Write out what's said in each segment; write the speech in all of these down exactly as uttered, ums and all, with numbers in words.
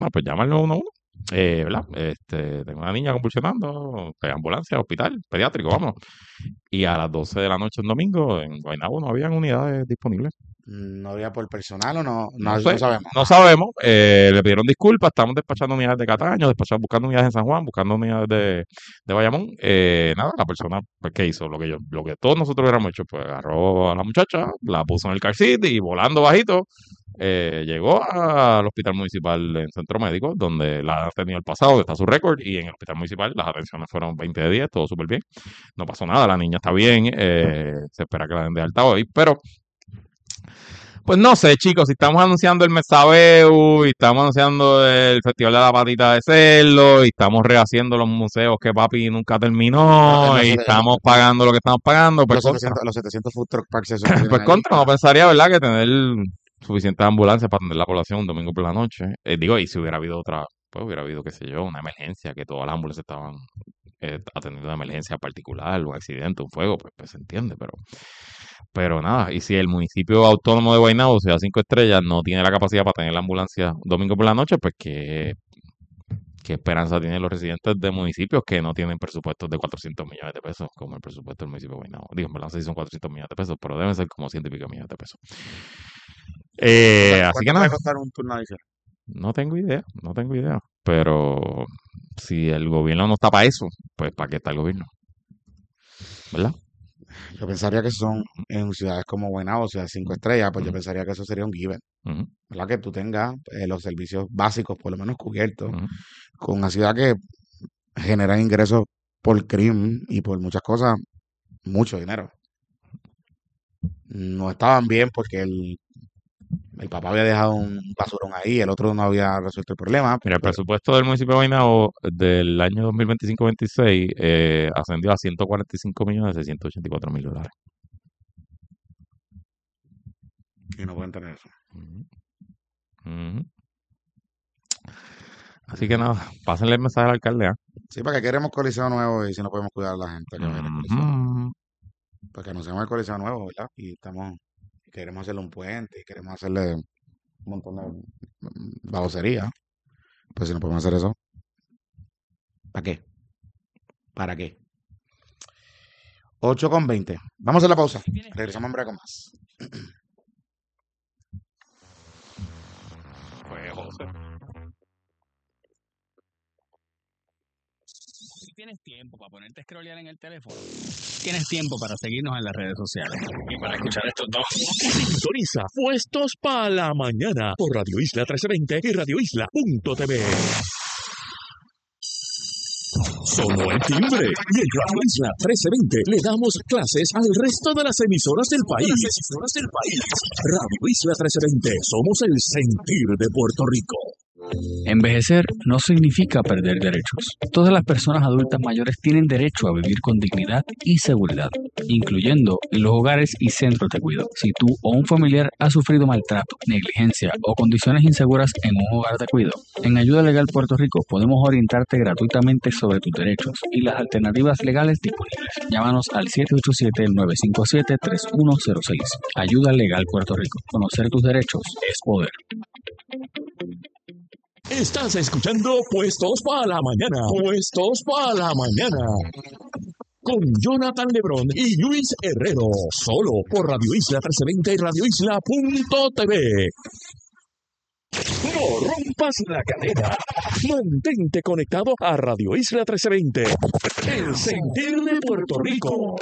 bueno, pues llama al nueve uno uno. Eh, ¿verdad? Este, tengo una niña convulsionando, eh, ambulancia, hospital, pediátrico, vamos. Y a las doce de la noche un domingo en Guaynabo no habían unidades disponibles. ¿No había por personal o no? No No, sé, no sabemos. no sabemos. Eh, le pidieron disculpas, estamos despachando unidades de Cataño, despachando, buscando unidades en San Juan, buscando unidades de, de Bayamón. Eh, nada, la persona, pues, ¿qué hizo? Lo que yo, lo que todos nosotros hubiéramos hecho, pues agarró a la muchacha, la puso en el car seat y volando bajito, eh, llegó al hospital municipal en Centro Médico, donde la ha tenido el pasado, que está su récord, y en el hospital municipal las atenciones fueron veinte de diez, todo súper bien. No pasó nada, la niña está bien, eh, se espera que la den de alta hoy, pero pues no sé, chicos, si estamos anunciando el Mesabeu, y estamos anunciando el Festival de la Patita de Cerdo, y estamos rehaciendo los museos que papi nunca terminó, Los, y sete- estamos pagando lo que estamos pagando, pues los contra, setecientos, los setecientos food truck parks esos que tienen pues allí. contra, no pensaría, ¿verdad?, que tener suficientes ambulancias para atender la población un domingo por la noche. Eh, digo, y si hubiera habido otra, pues hubiera habido, qué sé yo, una emergencia, que todas las ambulancias estaban eh, atendiendo una emergencia particular, un accidente, un fuego, pues, pues se entiende, pero pero nada, y si el municipio autónomo de Guaynabo, Ciudad Cinco Estrellas, no tiene la capacidad para tener la ambulancia un domingo por la noche, pues qué, qué esperanza tienen los residentes de municipios que no tienen presupuestos de cuatrocientos millones de pesos, como el presupuesto del municipio de Guaynabo. Digo, en verdad no sé si son cuatrocientos millones de pesos, pero deben ser como ciento y pico millones de pesos. Eh, así que ¿Cuánto nada, puede costar un turno adicional? no tengo idea, no tengo idea. Pero si el gobierno no está para eso, pues ¿para qué está el gobierno? ¿Verdad? Yo pensaría que son en ciudades como Guaynabo, ciudades cinco estrellas, pues yo Ujú, pensaría que eso sería un given, ujú, ¿verdad? Que tú tengas eh, los servicios básicos por lo menos cubiertos ujú. con una ciudad que genera ingresos por crimen y por muchas cosas, mucho dinero. No estaban bien porque el, el papá había dejado un basurón ahí, el otro no había resuelto el problema, Mira, el pero presupuesto del municipio de Guaynabo del año dos mil veinticinco veintiséis eh, ascendió a ciento cuarenta y cinco millones seiscientos ochenta y cuatro mil dólares. y no pueden tener eso. Ujú, ujú. Así que nada, pásenle el mensaje al alcalde. ¿Ah? Sí, para que queremos coliseo nuevo y si no podemos cuidar a la gente que va a ir al coliseo nuevo. Ujú. Para que anunciamos el coliseo nuevo, ¿verdad? Y estamos, queremos hacerle un puente y queremos hacerle un montón de mm, babosería. Pues si no podemos hacer eso, ¿para qué? ¿Para qué? ocho con veinte. Vamos a la pausa. Regresamos en breve con más. Pues, José. Si tienes tiempo para ponerte a scrollear en el teléfono, tienes tiempo para seguirnos en las redes sociales y para escuchar estos dos. Sintoniza Puestos para la Mañana por Radio Isla trece veinte y radio isla punto t v. Sonó el timbre y en Radio Isla trece veinte le damos clases al resto de las emisoras del país. Radio Isla trece veinte, somos el sentir de Puerto Rico. Envejecer no significa perder derechos. Todas las personas adultas mayores tienen derecho a vivir con dignidad y seguridad, incluyendo en los hogares y centros de cuidado. Si tú o un familiar ha sufrido maltrato, negligencia o condiciones inseguras en un hogar de cuidado, en Ayuda Legal Puerto Rico podemos orientarte gratuitamente sobre tus derechos y las alternativas legales disponibles. Llámanos al siete ocho siete, nueve cinco siete, tres uno cero seis. Ayuda Legal Puerto Rico. Conocer tus derechos es poder. Estás escuchando Puestos para la Mañana. Puestos para la Mañana. Con Jonathan Lebrón y Luis Herrero. Solo por Radio Isla trece veinte y radio isla punto t v. No rompas la cadena. Mantente conectado a Radio Isla trece veinte. El sentir de Puerto Rico.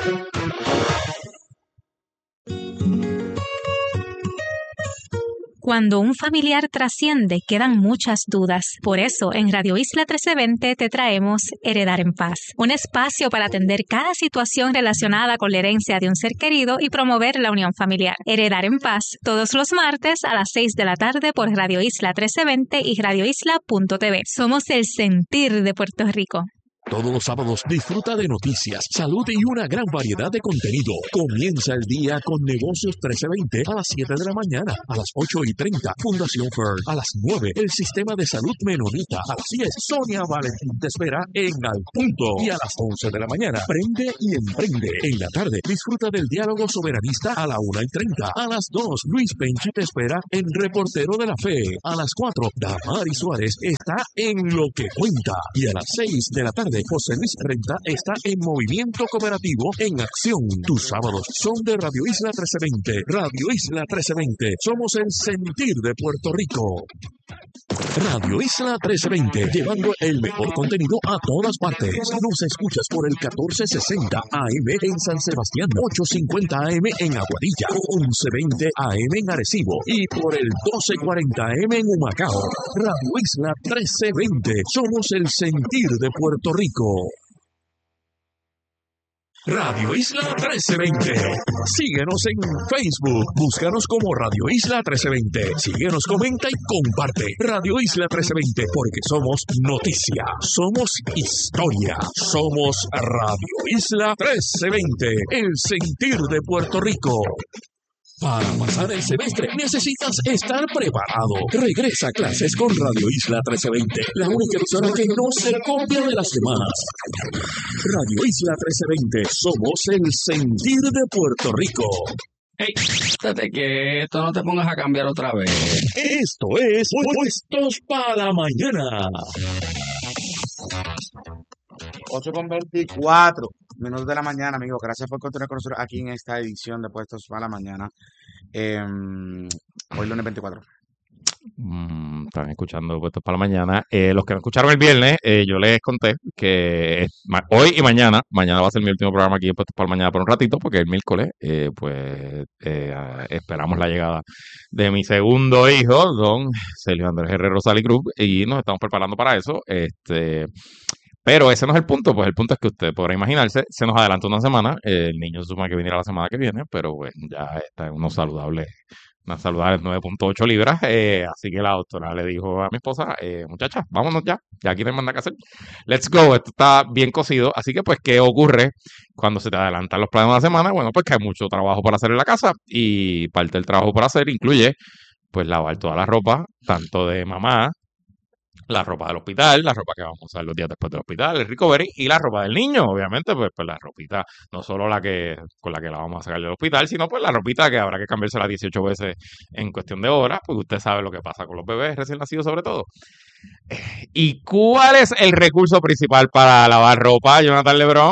Cuando un familiar trasciende, quedan muchas dudas. Por eso, en Radio Isla trece veinte te traemos Heredar en Paz, un espacio para atender cada situación relacionada con la herencia de un ser querido y promover la unión familiar. Heredar en Paz, todos los martes a las seis de la tarde por Radio Isla trece veinte y radio isla punto t v. Somos el sentir de Puerto Rico. Todos los sábados disfruta de noticias, salud y una gran variedad de contenido. Comienza el día con Negocios trece veinte a las siete de la mañana, a las ocho y treinta, Fundación Fern, a las nueve, el Sistema de Salud Menonita, a las diez, Sonia Valentín te espera en Al Punto, y a las once de la mañana, Prende y Emprende. En la tarde, disfruta del Diálogo Soberanista a la una y treinta, a las dos, Luis Penchi te espera en Reportero de la Fe, a las cuatro, Damari Suárez está en Lo que Cuenta, y a las seis de la tarde, José Luis Renta está en Movimiento Cooperativo en Acción. Tus sábados son de Radio Isla trece veinte. Radio Isla trece veinte. Somos el sentir de Puerto Rico. Radio Isla trece veinte, llevando el mejor contenido a todas partes. Nos escuchas por el catorce sesenta A M en San Sebastián, ochocientos cincuenta A M en Aguadilla, once veinte A M en Arecibo y por el doce cuarenta A M en Humacao. Radio Isla trece veinte, somos el sentir de Puerto Rico. Radio Isla trece veinte. Síguenos en Facebook. Búscanos como Radio Isla trece veinte. Síguenos, comenta y comparte. Radio Isla trece veinte, porque somos noticia, somos historia, somos Radio Isla trece veinte, el sentir de Puerto Rico. Para pasar el semestre necesitas estar preparado. Regresa a clases con Radio Isla trece veinte, la única emisora que no se copia de las demás. Radio Isla trece veinte, somos el sentir de Puerto Rico. Hey, estate quieto, no te pongas a cambiar otra vez. Esto es Puestos para la Mañana. ocho con veinticuatro minutos de la mañana, amigos. Gracias por continuar con nosotros aquí en esta edición de Puestos para la Mañana. Eh, hoy lunes veinticuatro. Mm, están escuchando Puestos para la Mañana. Eh, los que no escucharon el viernes, eh, yo les conté que es ma- hoy y mañana, mañana va a ser mi último programa aquí en Puestos para la Mañana por un ratito, porque el miércoles, eh, pues, eh, ah, esperamos la llegada de mi segundo hijo, don Sergio Andrés Herrero Sally Cruz, y nos estamos preparando para eso. Este, pero ese no es el punto, pues el punto es que usted podrá imaginarse, se nos adelanta una semana, eh, el niño se supone que viniera la semana que viene, pero pues ya está en unos saludables, unas saludables nueve punto ocho libras, eh, así que la doctora le dijo a mi esposa, eh, muchacha, vámonos ya, ya aquí no hay más nada que hacer, let's go, esto está bien cocido, así que pues, ¿qué ocurre cuando se te adelantan los planes de una semana? Bueno, pues que hay mucho trabajo por hacer en la casa, y parte del trabajo por hacer incluye, pues, lavar toda la ropa, tanto de mamá, la ropa del hospital, la ropa que vamos a usar los días después del hospital, el recovery, y la ropa del niño, obviamente, pues, pues la ropita, no solo la que con la que la vamos a sacar del hospital, sino pues la ropita que habrá que cambiársela dieciocho veces en cuestión de horas, porque usted sabe lo que pasa con los bebés recién nacidos sobre todo. ¿Y cuál es el recurso principal para lavar ropa, Jonathan Lebrón?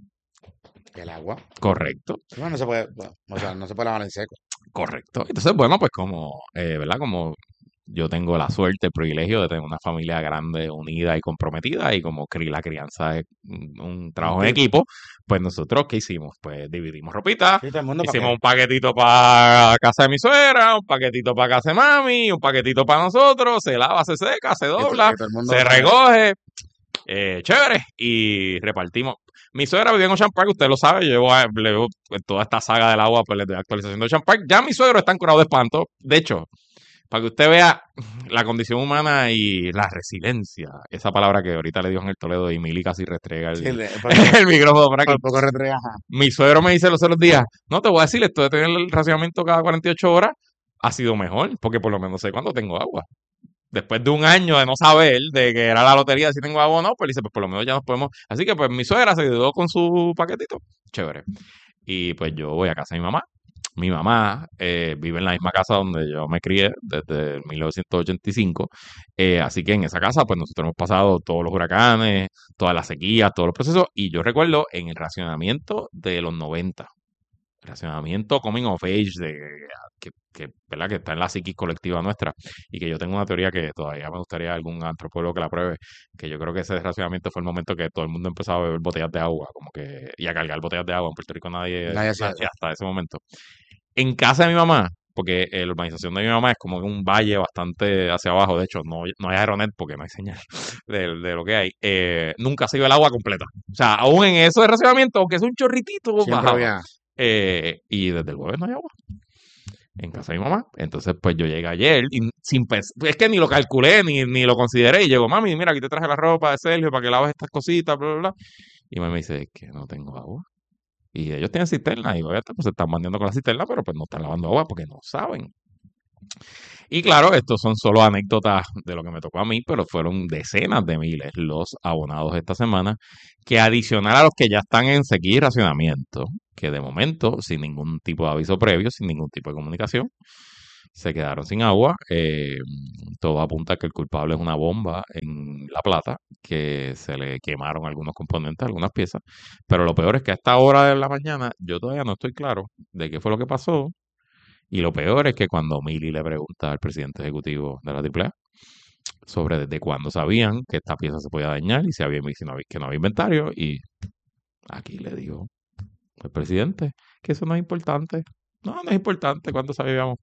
El agua. Correcto. No, no se puede, bueno, o sea, no se puede lavar en seco. Correcto. Entonces, bueno, pues como, eh, ¿verdad? Como yo tengo la suerte, el privilegio de tener una familia grande, unida y comprometida, y como cri- la crianza es un, un trabajo en equipo, pues nosotros, ¿qué hicimos? Pues dividimos ropita, Sí, todo el mundo, ¿para hicimos qué? un paquetito para casa de mi suegra, un paquetito para casa de mami, un paquetito para nosotros, se lava, se seca, se Que to- dobla, que todo el mundo se vaya. recoge, eh, chévere, y repartimos. Mi suegra vivía en Ocean Park, usted lo sabe, yo llevo, a- le llevo en toda esta saga del agua, pues le doy actualización de Ocean Park. Ya mi suegro está curado de espanto, de hecho, para que usted vea la condición humana y la resiliencia, esa palabra que ahorita le dijo en el Toledo y Mili casi restrega el, Sí, le- por, el micrófono para que por poco retrega, ajá. mi suegro me dice los otros días, no te voy a decir, esto de tener el racionamiento cada cuarenta y ocho horas ha sido mejor, porque por lo menos sé cuándo tengo agua. Después de un año de no saber, de que era la lotería de si tengo agua o no, pues dice, pues por lo menos ya nos podemos. Así que pues mi suegra se ayudó con su paquetito. Chévere. Y pues yo voy a casa de mi mamá. Mi mamá eh, vive en la misma casa donde yo me crié desde mil novecientos ochenta y cinco. Eh, así que en esa casa, pues nosotros hemos pasado todos los huracanes, todas las sequías, todos los procesos. Y yo recuerdo en el racionamiento de los noventa, racionamiento coming of age, de, que, que, ¿verdad? Que está en la psiquis colectiva nuestra, y que yo tengo una teoría que todavía me gustaría algún antropólogo que la pruebe, que yo creo que ese racionamiento fue el momento que todo el mundo empezó a beber botellas de agua, como que, y a cargar botellas de agua. En Puerto Rico nadie, Nadie hacía hacía hasta ese momento. En casa de mi mamá, porque eh, la urbanización de mi mamá es como un valle bastante hacia abajo, de hecho no, no hay aeronet porque no hay señal de, de lo que hay, eh, nunca se iba el agua completa. O sea, aún en eso de racionamiento, aunque es un chorritito, Siempre bajaba. había. Eh, y desde el jueves no hay agua. en casa de mi mamá. Entonces, pues yo llegué ayer y sin pens- es que ni lo calculé, ni, ni lo consideré. Y llegó, mami, mira, aquí te traje la ropa de Sergio para que laves estas cositas, bla, bla, bla. Y mami me dice, que no tengo agua. Y ellos tienen cisterna y obviamente pues se están bañando con la cisterna, pero pues no están lavando agua porque no saben. Y claro, estos son solo anécdotas de lo que me tocó a mí, pero fueron decenas de miles los abonados esta semana, que adicional a los que ya están en sequía y racionamiento, que de momento, sin ningún tipo de aviso previo, sin ningún tipo de comunicación, se quedaron sin agua. Eh, todo apunta a que el culpable es una bomba en La Plata, que se le quemaron algunos componentes, algunas piezas. Pero lo peor es que a esta hora de la mañana yo todavía no estoy claro de qué fue lo que pasó. Y lo peor es que cuando Mili le pregunta al presidente ejecutivo de la Triple A sobre desde cuándo sabían que esta pieza se podía dañar y si había, si no había- que no había inventario, y aquí le digo el presidente que eso no es importante. No, no es importante cuánto sabíamos.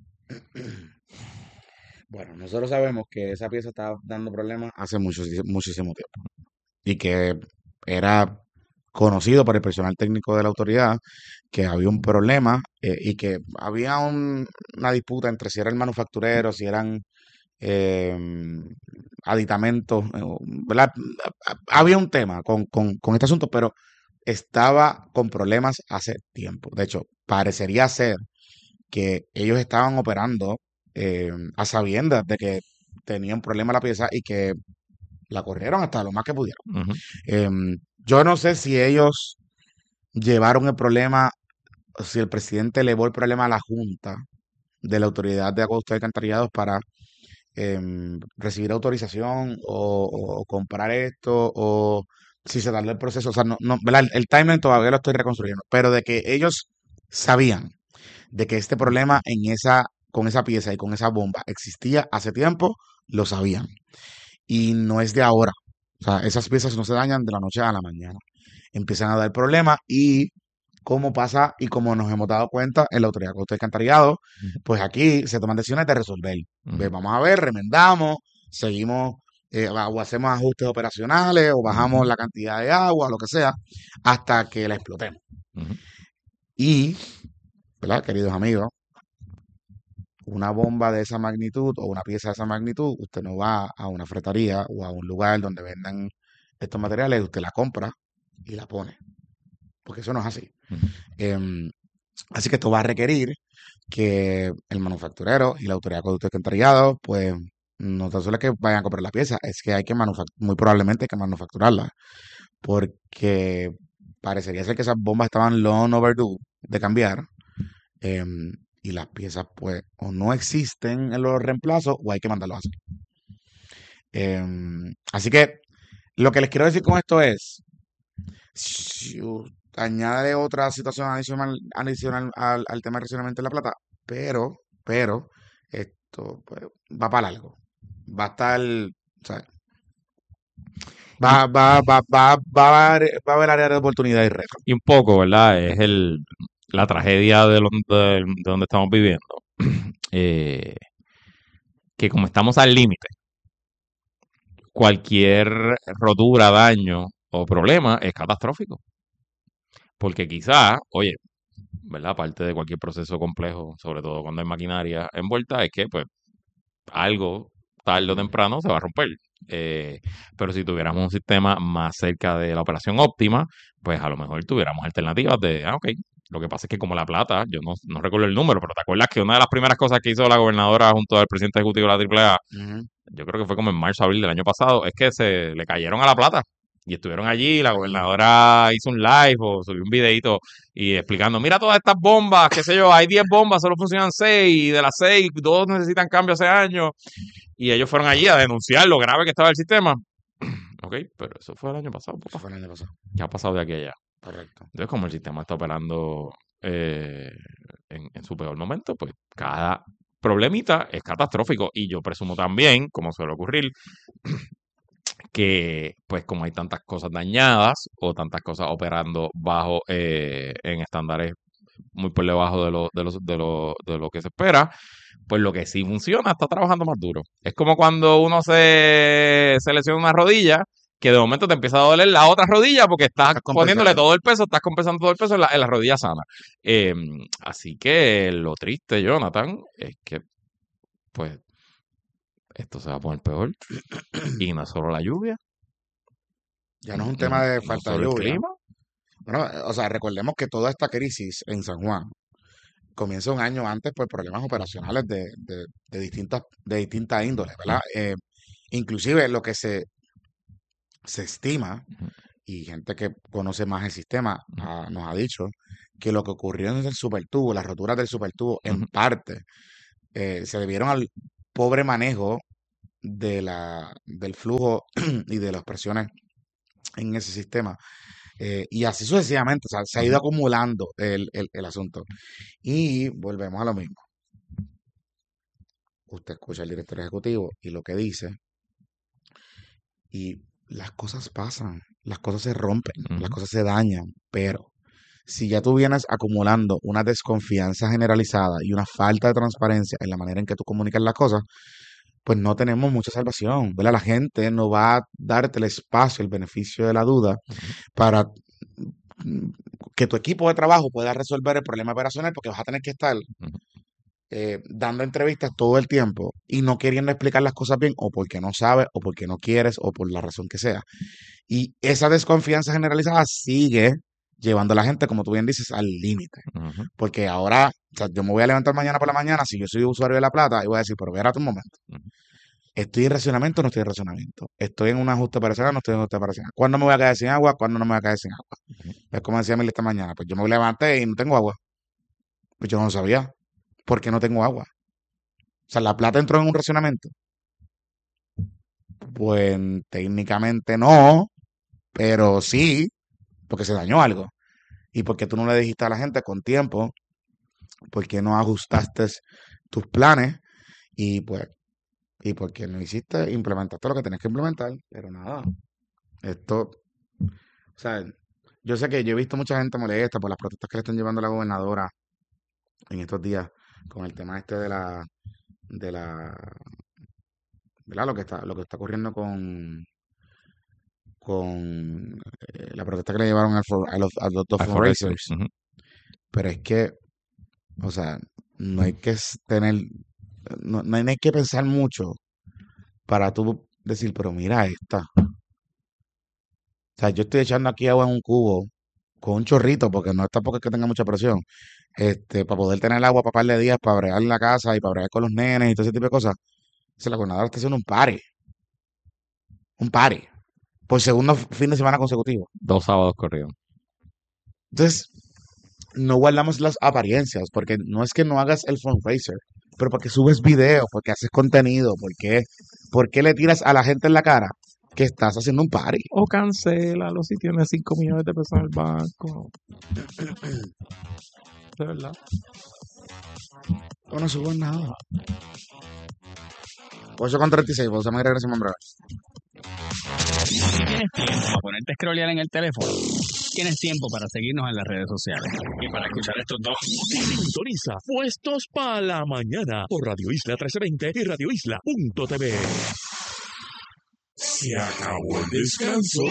Bueno, nosotros sabemos que esa pieza estaba dando problemas hace mucho, muchísimo tiempo y que era conocido por el personal técnico de la autoridad que había un problema eh, y que había un- una disputa entre si era el manufacturero, si eran eh, aditamentos, eh, ¿verdad? Había un tema con, con, con este asunto, pero estaba con problemas hace tiempo. De hecho, parecería ser que ellos estaban operando eh, a sabiendas de que tenía un problema la pieza y que la corrieron hasta lo más que pudieron. Ujú. Em, yo no sé si ellos llevaron el problema, o si el presidente elevó el problema a la Junta de la Autoridad de Acueductos y Alcantarillados para em, recibir autorización o, o comprar esto, o si se tardó el proceso. O sea, no, no, ¿verdad? El, el timing todavía lo estoy reconstruyendo, pero de que ellos sabían de que este problema en esa, con esa pieza y con esa bomba existía hace tiempo, lo sabían. Y no es de ahora. O sea, esas piezas no se dañan de la noche a la mañana. Empiezan a dar problemas y como pasa y como nos hemos dado cuenta en la autoridad de Acueductos y Alcantarillados, pues aquí se toman decisiones de resolver. Ve, Ujú. vamos a ver, remendamos, seguimos eh, o hacemos ajustes operacionales o bajamos Ujú. la cantidad de agua, lo que sea, hasta que la explotemos. Ujú. Y, ¿verdad, queridos amigos? Una bomba de esa magnitud o una pieza de esa magnitud, usted no va a una fretaría o a un lugar donde vendan estos materiales, usted la compra y la pone, porque eso no es así. Ujú. Em, así que esto va a requerir que el manufacturero y la autoridad de acueductos y alcantarillados, pues, no tan solo es que vayan a comprar la pieza, es que hay que manufacturar, muy probablemente hay que manufacturarla, porque parecería ser que esas bombas estaban long overdue de cambiar, em, y las piezas, pues, o no existen en los reemplazos o hay que mandarlos a hacer. Em, así que lo que les quiero decir con esto es, si u- añade otra situación adicional, adicional al, al tema de racionamiento de la plata, pero, pero, esto pues, va para largo. Va a estar, o sea, Y, va, va, va, va, va, a haber, va a haber área de oportunidad y reto. y un poco, ¿verdad? Es el, la tragedia de, lo- de- de donde estamos viviendo. Eh, que como estamos al límite, cualquier rotura, daño o problema es catastrófico. Porque quizás, oye, ¿verdad? Parte de cualquier proceso complejo, sobre todo cuando hay maquinaria envuelta, es que pues algo tarde o temprano se va a romper. Eh, pero si tuviéramos un sistema más cerca de la operación óptima, pues a lo mejor tuviéramos alternativas de, ah, ok, lo que pasa es que como La Plata, yo no, no recuerdo el número, pero te acuerdas que una de las primeras cosas que hizo la gobernadora junto al presidente ejecutivo de la Triple A, Ujú. yo creo que fue como en marzo, abril del año pasado, es que se le cayeron a La Plata. Y estuvieron allí, la gobernadora hizo un live o subió un videito y explicando, mira todas estas bombas, qué sé yo, hay diez bombas, solo funcionan seis, y de las seis, dos necesitan cambio hace años. Y ellos fueron allí a denunciar lo grave que estaba el sistema. Ok, pero eso fue el año pasado, Eso papá. fue el año pasado. ¿Qué ha pasado de aquí a allá? Correcto. Entonces, como el sistema está operando eh, en, en su peor momento, pues cada problemita es catastrófico. Y yo presumo también, como suele ocurrir, que pues como hay tantas cosas dañadas o tantas cosas operando bajo eh, en estándares muy por debajo de lo, de, los, de, lo, de lo que se espera, pues lo que sí funciona está trabajando más duro. Es como cuando uno se, se lesiona una rodilla, que de momento te empieza a doler la otra rodilla porque estás, Estás poniéndole compensando. todo el peso, estás compensando todo el peso en la, en la rodilla sana. Eh, así que lo triste, Jonathan, es que pues esto se va a poner peor. Y no solo la lluvia, Ya no es un y tema de no falta de solo el lluvia. clima. Bueno, eh, o sea, recordemos que toda esta crisis en San Juan comienza un año antes por problemas operacionales de, de, de distintas, de distintas índoles, ¿verdad? Eh, inclusive lo que se, se estima, Ujú. y gente que conoce más el sistema Ujú. ah, nos ha dicho, que lo que ocurrió en el supertubo, las roturas del supertubo, en Ujú. parte eh, se debieron al pobre manejo de la, del flujo y de las presiones en ese sistema. Eh, y así sucesivamente, o sea, se ha ido Ujú. acumulando el, el- el asunto. Y volvemos a lo mismo. Usted escucha al director ejecutivo y lo que dice, y las cosas pasan, las cosas se rompen, las Ujú. cosas se dañan, pero si ya tú vienes acumulando una desconfianza generalizada y una falta de transparencia en la manera en que tú comunicas las cosas, pues no tenemos mucha salvación, ¿verdad? La gente no va a darte el espacio, el beneficio de la duda Ujú. para mm, que tu equipo de trabajo pueda resolver el problema operacional, porque vas a tener que estar Ujú. eh, dando entrevistas todo el tiempo y no queriendo explicar las cosas bien, o porque no sabes, o porque no quieres, o por la razón que sea. Y esa desconfianza generalizada sigue llevando a la gente, como tú bien dices, al límite. Ujú. Porque ahora, o sea, yo me voy a levantar mañana por la mañana, si yo soy usuario de La Plata, y voy a decir, pero espérate un momento. Ujú. ¿Estoy en racionamiento o no estoy en racionamiento? ¿Estoy en un ajuste operacional o no estoy en un ajuste operacional? ¿Cuándo me voy a quedar sin agua? ¿Cuándo no me voy a quedar sin agua? Ujú. Es como decía Mil esta mañana, pues yo me levanté y no tengo agua. Pues yo no lo sabía. ¿Por qué no tengo agua? O sea, La Plata entró en un racionamiento. Pues técnicamente no, pero sí, porque se dañó algo. Y porque tú no le dijiste a la gente con tiempo, porque no ajustaste tus planes y pues, y porque no hiciste, implementaste lo que tenías que implementar, pero nada, esto, o sea, yo sé que yo he visto mucha gente molesta por las protestas que le están llevando a la gobernadora en estos días con el tema este de la, de la, ¿verdad? Lo que está, lo que está ocurriendo con, con eh, la protesta que le llevaron al for- a, los, a los dos Al Forrester. fundraisers. Ujú. Pero es que, o sea, no hay que s- tener, no, no hay no hay que pensar mucho para tú decir, pero mira esta. O sea, yo estoy echando aquí agua en un cubo con un chorrito, porque no es tampoco es que tenga mucha presión, este, para poder tener agua para par de días, para bregar en la casa y para bregar con los nenes y todo ese tipo de cosas. O sea, la gobernadora está haciendo un pare, un pare, por segundo fin de semana consecutivo. Dos sábados corridos. Entonces, no guardamos las apariencias, porque no es que no hagas el fundraiser, pero porque subes videos, porque haces contenido, porque, ¿por qué le tiras a la gente en la cara que estás haciendo un party? O cancélalo si tienes cinco millones de pesos en el banco. De verdad. O no subas nada. ocho con treinta y seis, vamos a regresar en breve. Si tienes tiempo para ponerte a scrollear en el teléfono, tienes tiempo para seguirnos en las redes sociales y para escuchar estos dos. Sintoniza Puestos para la Mañana por Radio Isla trece veinte y radio isla punto t v. Se acabó el descanso.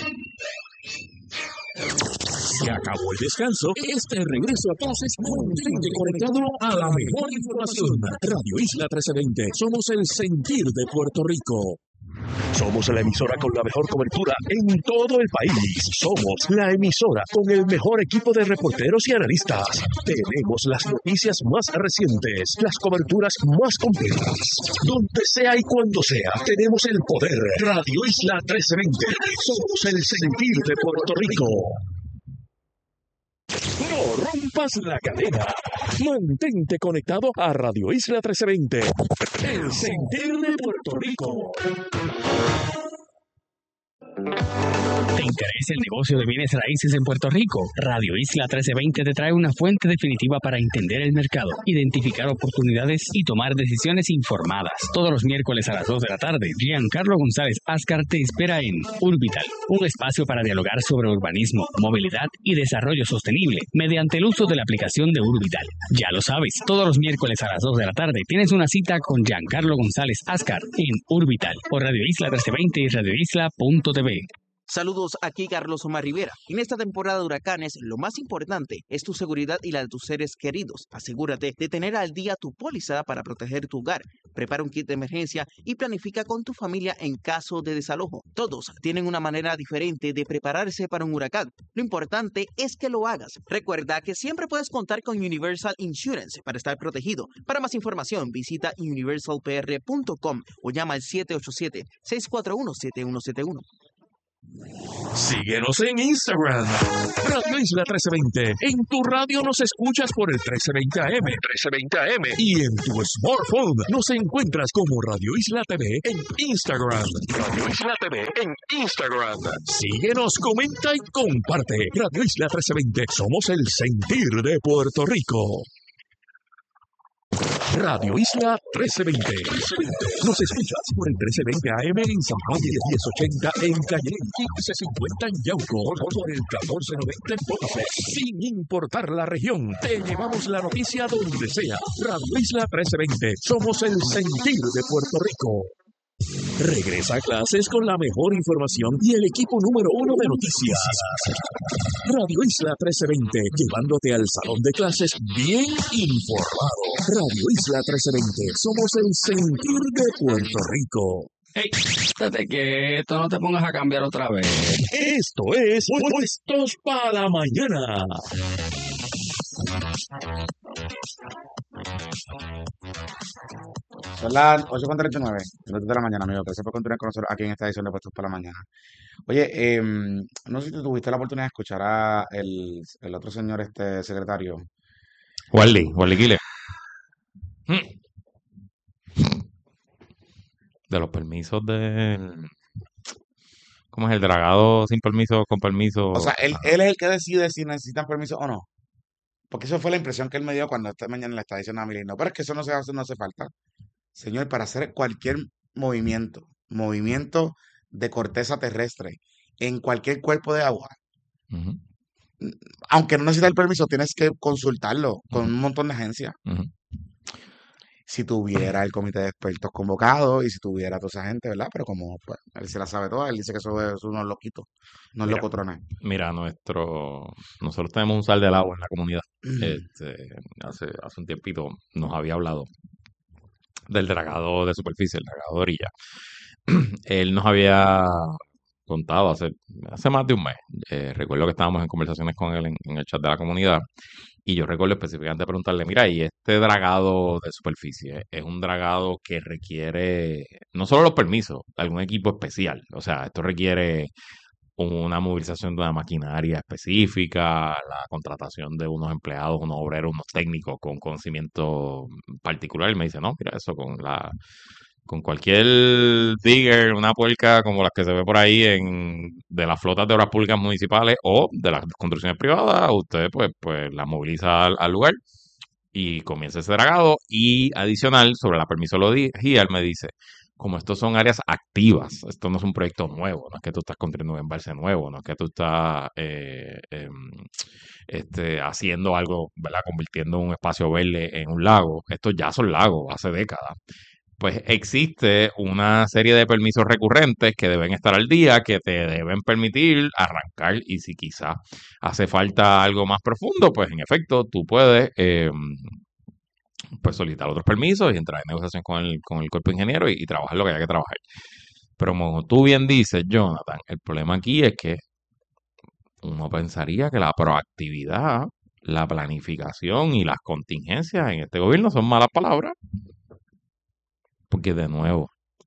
Se acabó el descanso. Este regreso a clases mantente conectado a la mejor información. Radio Isla trece veinte. Somos el sentir de Puerto Rico. Somos la emisora con la mejor cobertura en todo el país. Somos la emisora con el mejor equipo de reporteros y analistas. Tenemos las noticias más recientes, las coberturas más completas. Donde sea y cuando sea, tenemos el poder. Radio Isla trece veinte. Somos el sentir de Puerto Rico. No rompas la cadena. Mantente conectado a Radio Isla trece veinte. El sentir de Puerto Rico. ¿Te interesa el negocio de bienes raíces en Puerto Rico? Radio Isla trece veinte te trae una fuente definitiva para entender el mercado, identificar oportunidades y tomar decisiones informadas. Todos los miércoles a las dos de la tarde, Giancarlo González Ascar te espera en Urbital, un espacio para dialogar sobre urbanismo, movilidad y desarrollo sostenible mediante el uso de la aplicación de Urbital. Ya lo sabes, todos los miércoles a las dos de la tarde tienes una cita con Giancarlo González Ascar en Urbital por Radio Isla trece veinte y radio isla punto t v. Saludos, aquí Carlos Omar Rivera. En esta temporada de huracanes, lo más importante es tu seguridad y la de tus seres queridos. Asegúrate de tener al día tu póliza para proteger tu hogar. Prepara un kit de emergencia y planifica con tu familia en caso de desalojo. Todos tienen una manera diferente de prepararse para un huracán. Lo importante es que lo hagas. Recuerda que siempre puedes contar con Universal Insurance para estar protegido. Para más información, visita universal p r punto com o llama al siete ocho siete, seis cuatro uno, siete uno siete uno. Síguenos en Instagram, Radio Isla trece veinte. En tu radio nos escuchas por el trece veinte A M, trece veinte A M. Y en tu smartphone nos encuentras como Radio Isla T V en Instagram. Radio Isla T V en Instagram. Síguenos, comenta y comparte. Radio Isla trece veinte. Somos el sentir de Puerto Rico. Radio Isla trece veinte. Nos escuchas por el trece veinte A M en San Juan y el diez ochenta en Calle, quince cincuenta en Yauco, por el catorce noventa en Ponce. Sin importar la región, te llevamos la noticia donde sea. Radio Isla trece veinte. Somos el sentir de Puerto Rico. Regresa a clases con la mejor información y el equipo número uno de noticias. Radio Isla trece veinte, llevándote al salón de clases bien informado. Radio Isla trece veinte, somos el sentir de Puerto Rico. Hey, espérate quieto, no te pongas a cambiar otra vez. Esto es Puestos para la Mañana. Son las ocho con treinta y nueve, minutos de la mañana, amigo. Gracias por continuar con nosotros aquí en esta edición de Puestos para la Mañana. Oye, em, no sé si tú tuviste la oportunidad de escuchar a el, el otro señor, este secretario. Wally, Wally Kile. De los permisos del... ¿Cómo es el dragado sin permiso, con permiso? O sea, él, él es el que decide si necesitan permiso o no. Porque eso fue la impresión que él me dio cuando esta mañana le estaba diciendo a Milly. No, pero es que eso no se hace, no hace falta. Señor, para hacer cualquier movimiento, movimiento de corteza terrestre en cualquier cuerpo de agua, Ujú, aunque no necesites el permiso, tienes que consultarlo con ujú, un montón de agencias. ujú. Si tuviera el comité de expertos convocado y si tuviera toda esa gente, ¿verdad? Pero como pues, él se la sabe toda, él dice que eso es unos loquitos, unos Mira, locotrones. mira, nuestro... Nosotros tenemos un sal del agua en la comunidad. Este, hace, hace un tiempito nos había hablado del dragado de superficie, el dragado de orilla. Él nos había contado hace, hace más de un mes. Eh, recuerdo que estábamos en conversaciones con él en, en el chat de la comunidad. Y yo recuerdo específicamente preguntarle, mira, y este dragado de superficie es un dragado que requiere no solo los permisos de algún equipo especial, o sea, esto requiere una movilización de una maquinaria específica, la contratación de unos empleados, unos obreros, unos técnicos con conocimiento particular. Y me dice, no, mira, eso con la con cualquier digger, una puerca como las que se ve por ahí en de las flotas de obras públicas municipales o de las construcciones privadas, usted pues, pues la moviliza al, al lugar y comienza ese dragado. Y adicional, sobre la permisología, él me dice, como estos son áreas activas, esto no es un proyecto nuevo, no es que tú estás construyendo un embalse nuevo, no es que tú estás eh, em, este, haciendo algo, ¿verdad? Convirtiendo un espacio verde en un lago. Estos ya son lagos hace décadas. Pues existe una serie de permisos recurrentes que deben estar al día, que te deben permitir arrancar, y si quizás hace falta algo más profundo, pues en efecto tú puedes eh, pues solicitar otros permisos y entrar en negociación con el, con el cuerpo ingeniero y, y trabajar lo que haya que trabajar. Pero como tú bien dices, Jonathan, el problema aquí es que uno pensaría que la proactividad, la planificación y las contingencias en este gobierno son malas palabras. Porque de nuevo,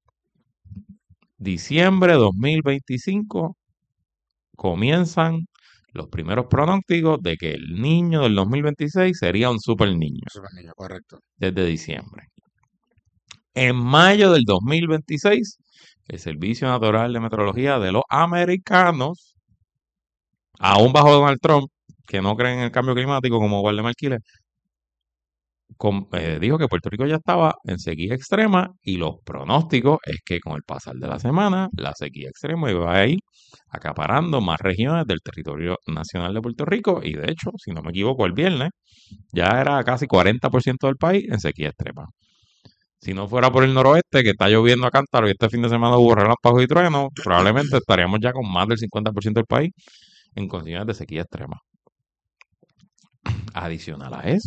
diciembre de dos mil veinticinco comienzan los primeros pronósticos de que el niño del dos mil veintiséis sería un super niño. Super niño, correcto. Desde diciembre. En mayo del dos mil veintiséis, el Servicio Nacional de Meteorología de los Americanos, aún bajo Donald Trump, que no creen en el cambio climático como Waldemar Kile, Con, eh, dijo que Puerto Rico ya estaba en sequía extrema y los pronósticos es que con el pasar de la semana la sequía extrema iba a ir acaparando más regiones del territorio nacional de Puerto Rico y de hecho, si no me equivoco, el viernes ya era casi cuarenta por ciento del país en sequía extrema. Si no fuera por el noroeste, que está lloviendo a cántaro y este fin de semana hubo relámpagos y truenos, probablemente estaríamos ya con más del cincuenta por ciento del país en condiciones de sequía extrema. Adicional a eso,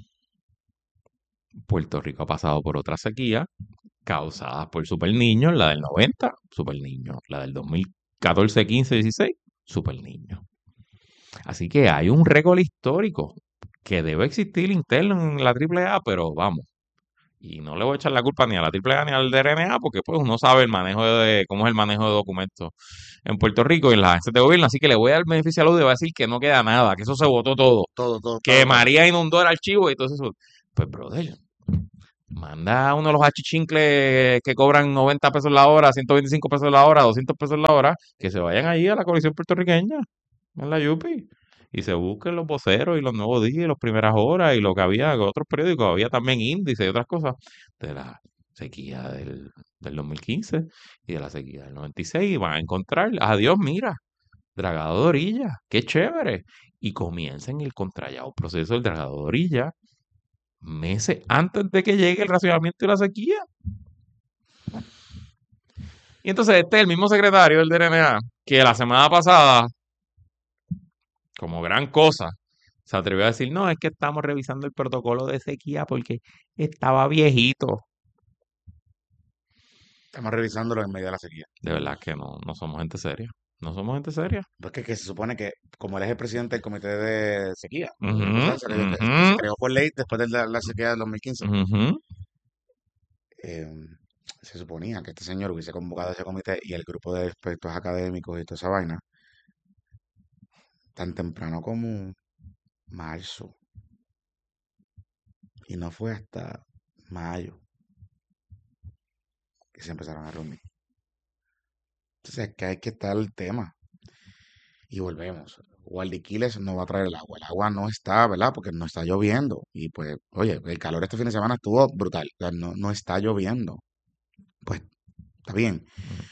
Puerto Rico ha pasado por otra sequía causadas por Super Niño, la del noventa, Super Niño, la del dos mil catorce, quince, dieciséis, Super Niño. Así que hay un récord histórico que debe existir interno en la triple A, pero vamos. Y no le voy a echar la culpa ni a la triple A ni al D R N A, porque pues uno sabe el manejo de cómo es el manejo de documentos en Puerto Rico y en las agencias de gobierno, así que le voy a dar beneficio a la duda y voy a decir que no queda nada, que eso se votó todo, Todo, todo. que todo. María inundó el archivo y todo eso. Pues, brother, manda a uno de los achichincles que cobran noventa pesos la hora, ciento veinticinco pesos la hora, doscientos pesos la hora, que se vayan ahí a la coalición puertorriqueña, en la Yupi, y se busquen los voceros y los nuevos días y las primeras horas y lo que había, otros periódicos, había también índices y otras cosas de la sequía del, del dos mil quince y de la sequía del noventa y seis, y van a encontrar, adiós, mira, dragado de orilla, qué chévere, y comiencen el contrallado proceso del dragado de orilla meses antes de que llegue el racionamiento y la sequía. Y entonces este es el mismo secretario del D R N A que la semana pasada, como gran cosa, se atrevió a decir, no, es que estamos revisando el protocolo de sequía porque estaba viejito. Estamos revisándolo en medio de la sequía. De verdad que no, no somos gente seria. No somos gente seria. Porque que se supone que, como él es el presidente del comité de sequía, Ujú, o sea, se, le- que se ujú, creó por ley después de la, la sequía del dos mil quince, ujú. eh, se suponía que este señor hubiese convocado ese comité y el grupo de expertos académicos y toda esa vaina tan temprano como marzo. Y no fue hasta mayo que se empezaron a reunir. Entonces, es que hay que estar el tema. Y volvemos. Guardiquiles no va a traer el agua. El agua no está, ¿verdad? Porque no está lloviendo. Y pues, oye, el calor este fin de semana estuvo brutal. O sea, no, no está lloviendo. Pues, está bien.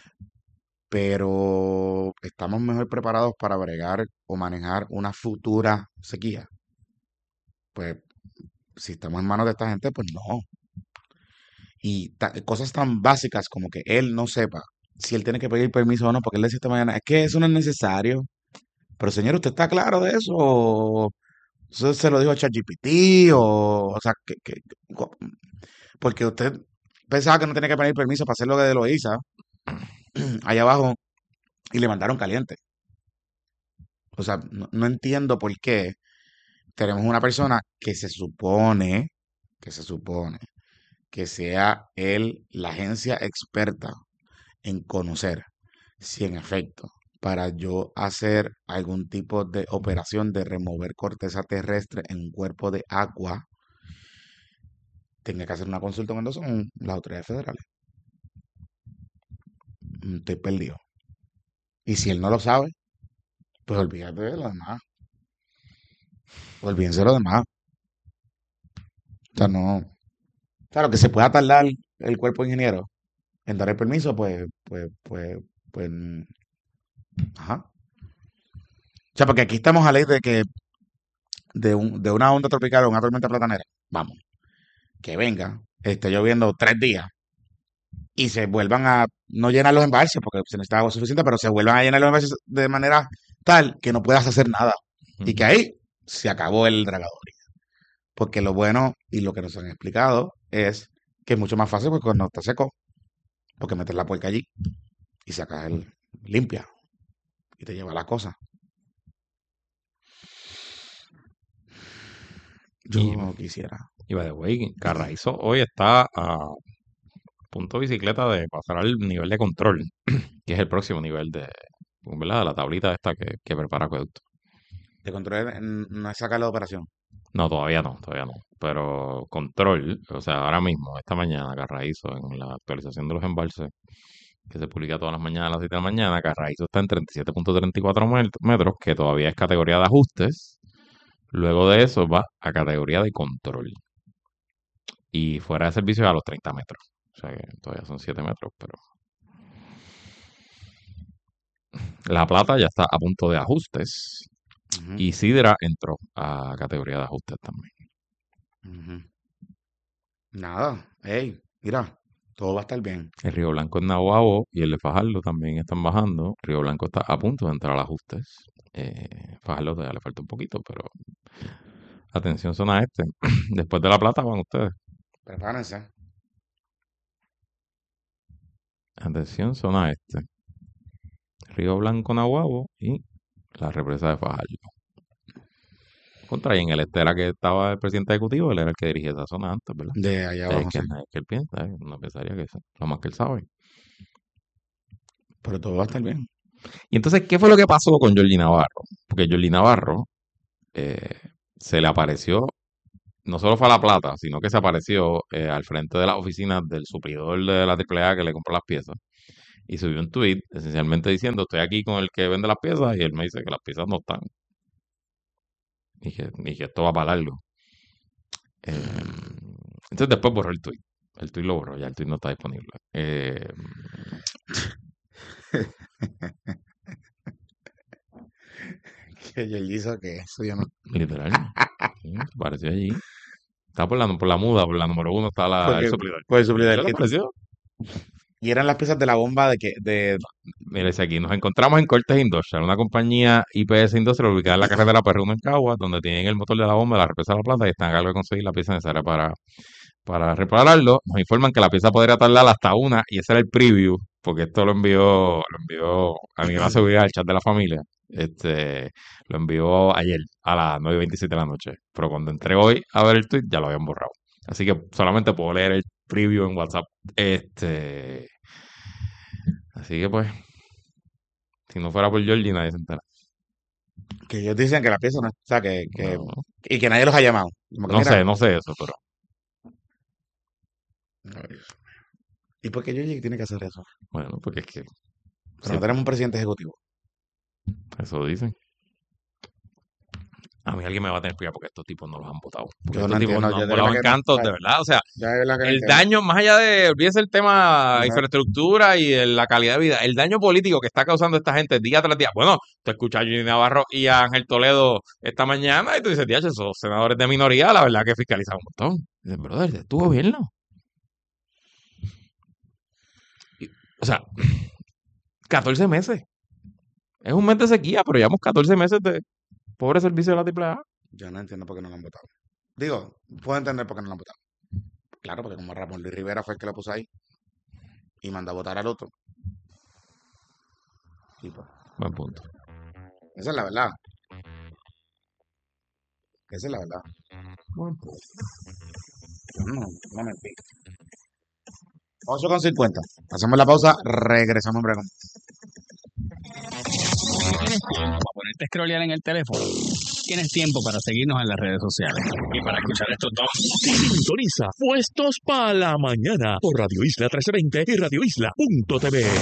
Pero estamos mejor preparados para bregar o manejar una futura sequía. Pues, si estamos en manos de esta gente, pues no. Y ta- cosas tan básicas como que él no sepa si él tiene que pedir permiso o no, porque él decía esta mañana, es que eso no es necesario. Pero señor, ¿usted está claro de eso? ¿O eso se lo dijo a ChatGPT? O, o sea, que, que- co- porque usted pensaba que no tenía que pedir permiso para hacer lo que de Loíza allá abajo y le mandaron caliente. O sea, no, no entiendo por qué tenemos una persona que se supone, que se supone que sea él la agencia experta en conocer si en efecto para yo hacer algún tipo de operación de remover corteza terrestre en un cuerpo de agua, tenga que hacer una consulta con son las autoridades federales. Mm, Estoy perdido. Y si él no lo sabe, pues olvídate de lo demás. Olvídense de lo demás. O sea, no. Claro, que se pueda tardar el cuerpo ingeniero en dar el permiso, pues, pues, pues, pues, mm, ajá. O sea, porque aquí estamos a ley de que de, un, de una onda tropical o una tormenta platanera, vamos, que venga, esté lloviendo tres días y se vuelvan a no llenar los embalses porque se necesita agua suficiente, pero se vuelvan a llenar los embalses de manera tal que no puedas hacer nada y que Ujú. ahí se acabó el dragador. Porque lo bueno y lo que nos han explicado es que es mucho más fácil porque cuando está seco, porque metes la puerca allí y sacas el limpia y te lleva la cosa. Yo Y, no quisiera. y by the way, Carraízo hoy está a punto de bicicleta de pasar al nivel de control, que es el próximo nivel de, ¿verdad? De la tablita esta que, que prepara Acueducto. De control en- no es sacar la operación. No, todavía no, todavía no. Pero control, o sea, ahora mismo, esta mañana, Carraízo, en la actualización de los embalses, que se publica todas las mañanas a las siete de la mañana, Carraízo está en treinta y siete punto treinta y cuatro mel- metros, que todavía es categoría de ajustes. Luego de eso va a categoría de control. Y fuera de servicio a los treinta metros. O sea que todavía son siete metros, pero La Plata ya está a punto de ajustes. Ujú, Y Sidra entró a categoría de ajustes también. ujú. Nada, hey, Mira, todo va a estar bien. El Río Blanco en Nahuabo y el de Fajardo también están bajando. Río Blanco está a punto de entrar al ajustes. Eh, Fajardo todavía le falta un poquito, pero atención, zona este. Después de La Plata van ustedes. Prepárense. Atención, zona este. Río Blanco, Nahuabo y la represa de Fajardo. Contra, y en el este era que estaba el presidente ejecutivo, él era el que dirigía esa zona antes, ¿verdad? De allá Es abajo, que, sí. es que él piensa, ¿eh? No pensaría que eso, lo más que él sabe. Pero todo va a estar bien. Y entonces, ¿qué fue lo que pasó con Jordi Navarro? Porque Jordi Navarro eh, se le apareció, no solo fue a La Plata, sino que se apareció eh, al frente de las oficinas del suplidor de la triple A que le compró las piezas. Y subió un tweet esencialmente diciendo, estoy aquí con el que vende las piezas, y él me dice que las piezas no están. Y que, y que esto va para largo. Eh, entonces después borró el tweet. El tweet lo borró, ya el tweet no está disponible. Eh, Que yo hizo que eso yo no. literal. Sí, apareció allí. Está por la, por la muda, por la número uno está la, el Porque, suplidor. pues el suplidor ¿Qué le que- apareció? Y eran las piezas de la bomba de que de Mire, dice aquí, nos encontramos en Cortes Industrial, una compañía I P S Industrial ubicada en la carretera Perú en Cagua, donde tienen el motor de la bomba de la represa de La Plata y están a cargo de conseguir la pieza necesaria para, para repararlo. Nos informan que la pieza podría tardar hasta una, y ese era el preview, porque esto lo envió, lo envió a mi gran seguridad al chat de la familia. Este, lo envió ayer a las nueve y veintisiete de la noche, pero cuando entré hoy a ver el tweet ya lo habían borrado. Así que solamente puedo leer el preview en WhatsApp. Este, así que pues, si no fuera por Georgie, nadie se entera. que ellos dicen que la pieza no, o sea, que, que No, y que nadie los ha llamado. Como que, no mira, sé, no sé eso, pero ay, ¿y por qué yo tiene que hacer eso? bueno, porque es que Pero sí, no tenemos un presidente ejecutivo. eso dicen. A mí alguien me va a tener cuidado porque estos tipos no los han votado. Porque Yo estos no tipos entiendo, no yo han de volado verdad que no, encantos, o sea, de verdad. O sea, ya de verdad que no el entiendo. daño, más allá de, olvídese el tema No, infraestructura y el- la calidad de vida, el daño político que está causando esta gente día tras día. Bueno, tú escuchas a Jimmy Navarro y a Ángel Toledo esta mañana y tú dices, tío, esos senadores de minoría, la verdad que fiscalizan un montón. Dices, brother, ¿es tu gobierno? Y, o sea, catorce meses. Es un mes de sequía, pero llevamos catorce meses de pobre servicio de la triple A. yo no entiendo por qué no lo han votado. Digo, puedo entender por qué no lo han votado. Claro, porque como Ramón Luis Rivera fue el que lo puso ahí y mandó a votar al otro. Y pues, Buen punto. esa es la verdad. Esa es la verdad. Buen punto. No, no mentir. ocho con cincuenta. Hacemos la pausa, regresamos en breve. Para ponerte a scrollear en el teléfono, tienes tiempo para seguirnos en las redes sociales y para escuchar estos dos. Sintoniza Puestos para la Mañana por Radio Isla trece veinte y radio isla punto t v.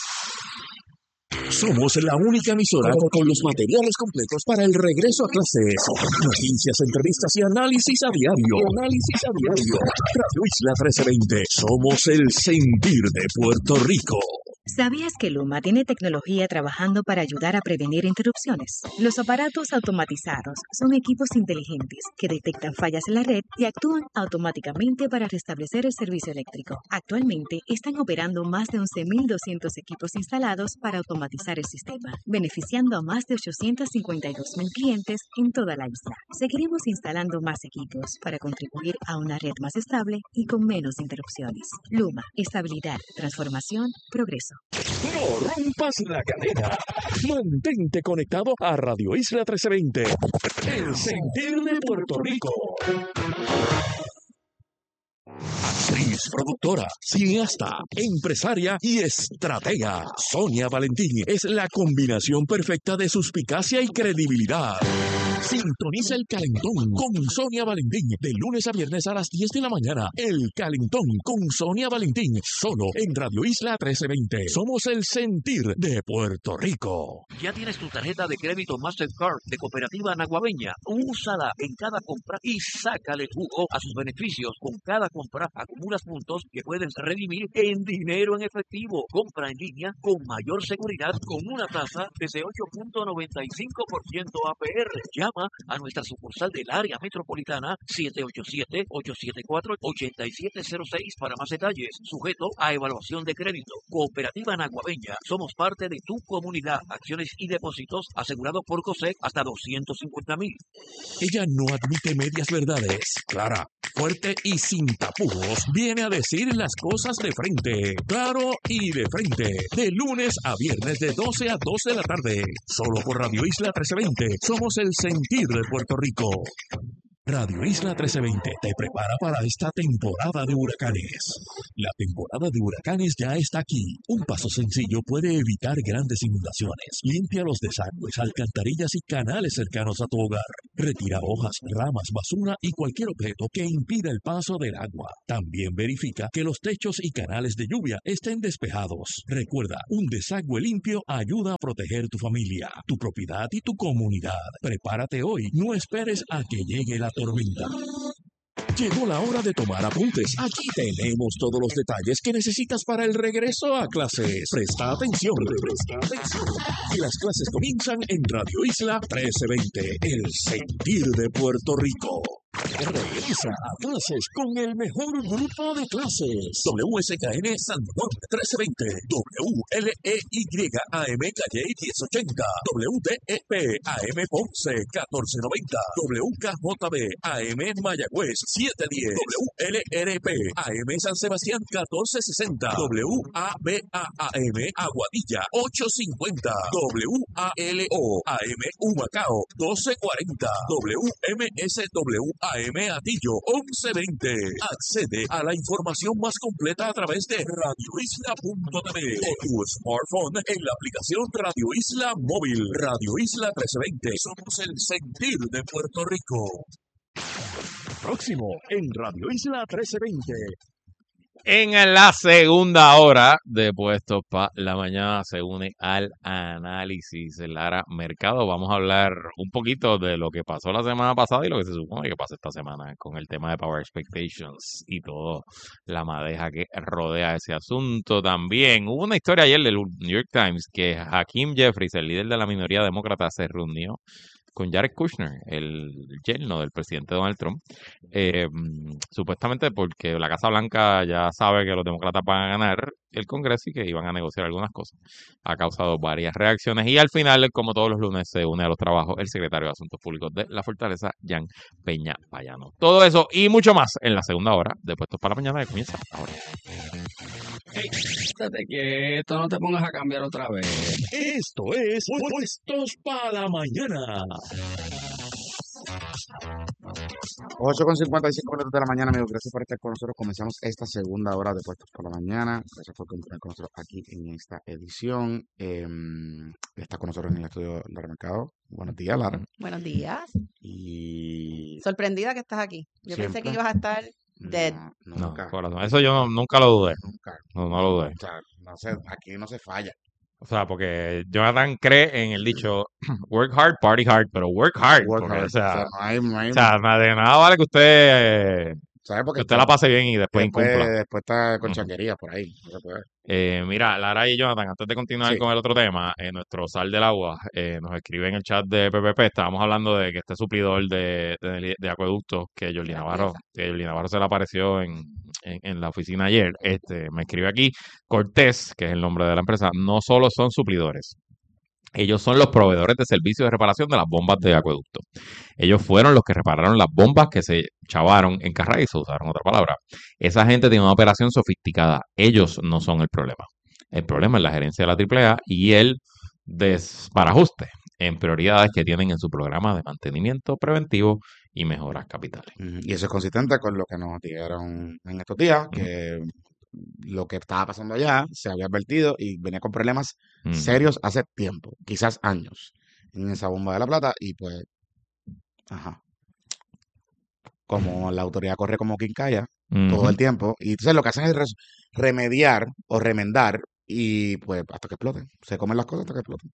Somos la única emisora con los materiales completos para el regreso a clases. Noticias, entrevistas y análisis a diario. Análisis a diario. Radio Isla trece veinte. Somos el sentir de Puerto Rico. ¿Sabías que Luma tiene tecnología trabajando para ayudar a prevenir interrupciones? Los aparatos automatizados son equipos inteligentes que detectan fallas en la red y actúan automáticamente para restablecer el servicio eléctrico. Actualmente están operando más de once mil doscientos equipos instalados para automatizar el sistema, beneficiando a más de ochocientos cincuenta y dos mil clientes en toda la isla. Seguiremos instalando más equipos para contribuir a una red más estable y con menos interrupciones. Luma, estabilidad, transformación, progreso. No rompas la cadena. Mantente conectado a Radio Isla trece veinte. El sentir de Puerto Rico. Actriz, productora, cineasta, empresaria y estratega. Sonia Valentín es la combinación perfecta de suspicacia y credibilidad. Sintoniza El Calentón con Sonia Valentín de lunes a viernes a las diez de la mañana. El Calentón con Sonia Valentín, solo en Radio Isla trece veinte. Somos el sentir de Puerto Rico. ¿Ya tienes tu tarjeta de crédito Mastercard de Cooperativa Naguabeña? Úsala en cada compra y sácale jugo a sus beneficios. Con cada compra acumulas puntos que puedes redimir en dinero en efectivo. Compra en línea con mayor seguridad con una tasa desde ocho punto noventa y cinco por ciento A P R. Llama llama a nuestra sucursal del área metropolitana siete ocho siete, ocho siete cuatro, ocho siete cero seis para más detalles, sujeto a evaluación de crédito. Cooperativa Naguabeña, somos parte de tu comunidad. Acciones y depósitos asegurados por COSEC hasta doscientos cincuenta mil. Ella no admite medias verdades. Clara, fuerte y sin tapujos, viene a decir las cosas de frente. Claro y de frente. De lunes a viernes de doce a dos de la tarde. Solo por Radio Isla trece veinte. Somos el sentir de Puerto Rico. Radio Isla trece veinte te prepara para esta temporada de huracanes. La temporada de huracanes ya está aquí. Un paso sencillo puede evitar grandes inundaciones. Limpia los desagües, alcantarillas y canales cercanos a tu hogar. Retira hojas, ramas, basura y cualquier objeto que impida el paso del agua. También verifica que los techos y canales de lluvia estén despejados. Recuerda, un desagüe limpio ayuda a proteger tu familia, tu propiedad y tu comunidad. Prepárate hoy. No esperes a que llegue la tormenta. Llegó la hora de tomar apuntes. Aquí tenemos todos los detalles que necesitas para el regreso a clases. Presta atención, presta atención. Que las clases comienzan en Radio Isla trece veinte, el sentir de Puerto Rico. Regresa a clases con el mejor grupo de clases. W S K N San Juan trece veinte, W L E Y A M Calle diez ochenta, W T E P A M Ponce catorce noventa, W K J B A M Mayagüez siete diez, W L R P A M San Sebastián catorce sesenta, W A B A A M Aguadilla ocho cincuenta, W A L O A M Humacao doce cuarenta, W M S W A M Atillo once veinte. Accede a la información más completa a través de radio isla punto t v o tu smartphone en la aplicación Radio Isla Móvil. Radio Isla trece veinte. Somos el sentir de Puerto Rico. Próximo en Radio Isla trece veinte. En la segunda hora de Puestos para la Mañana se une al análisis Lara Mercado. Vamos a hablar un poquito de lo que pasó la semana pasada y lo que se supone que pasa esta semana con el tema de Power Expectations y toda la madeja que rodea ese asunto. También hubo una historia ayer del New York Times que Hakeem Jeffries, el líder de la minoría demócrata, se reunió con Jared Kushner, el yerno del presidente Donald Trump, eh, supuestamente porque la Casa Blanca ya sabe que los demócratas van a ganar el Congreso y que iban a negociar algunas cosas. Ha causado varias reacciones y al final, como todos los lunes, se une a los trabajos el secretario de Asuntos Públicos de la Fortaleza, Jan Peña Payano. Todo eso y mucho más en la segunda hora de Puestos para la Mañana que comienza ahora. Hey, espérate que esto no te pongas a cambiar otra vez. Esto es Puestos para la Mañana. ocho con cincuenta y cinco minutos de la mañana, amigos. Gracias por estar con nosotros. Comenzamos esta segunda hora de Puestos por la Mañana. Gracias por continuar con nosotros aquí en esta edición. Eh, está con nosotros en el estudio Lara Mercado. Buenos días, Lara. Buenos días. Y Sorprendida que estás aquí. Yo siempre. pensé que ibas a estar dead. No, No, nunca. corazón, eso yo no- nunca lo dudé. Nunca. No, no lo dudé. O sea, no sé, aquí no se falla. O sea, porque Jonathan cree en el dicho work hard, party hard, pero work hard. Work porque, hard. O sea, O sea, no hay, no hay- o sea, na- de nada vale que usted, eh, ¿sabes? Porque que usted la pase bien y después después, incumpla. después está con Ujú. chaquería por ahí. No se puede. Eh, mira, Lara y Jonathan, antes de continuar Sí. con el otro tema, eh, nuestro Sal del Agua eh, nos escribe en el chat de P P P. Estábamos hablando de que este suplidor de, de, de acueductos, que Jordi La Navarro, pieza. que Jordi Navarro se le apareció en, en, en la oficina ayer, este, me escribe aquí, Cortés, que es el nombre de la empresa, no solo son suplidores. Ellos son los proveedores de servicios de reparación de las bombas de acueducto. Ellos fueron los que repararon las bombas que se chavaron en Carraízo, usaron otra palabra. Esa gente tiene una operación sofisticada. Ellos no son el problema. El problema es la gerencia de la triple A y el desparajuste en prioridades que tienen en su programa de mantenimiento preventivo y mejoras capitales. Ujú. Y eso es consistente con lo que nos dijeron en estos días, que lo que estaba pasando allá se había advertido y venía con problemas Ujú. serios hace tiempo, quizás años, en esa bomba de La Plata. Y pues, ajá, como la autoridad corre como quincalla todo Ujú. el tiempo, y entonces lo que hacen es res- remediar o remendar, y pues hasta que exploten. Se comen las cosas hasta que exploten.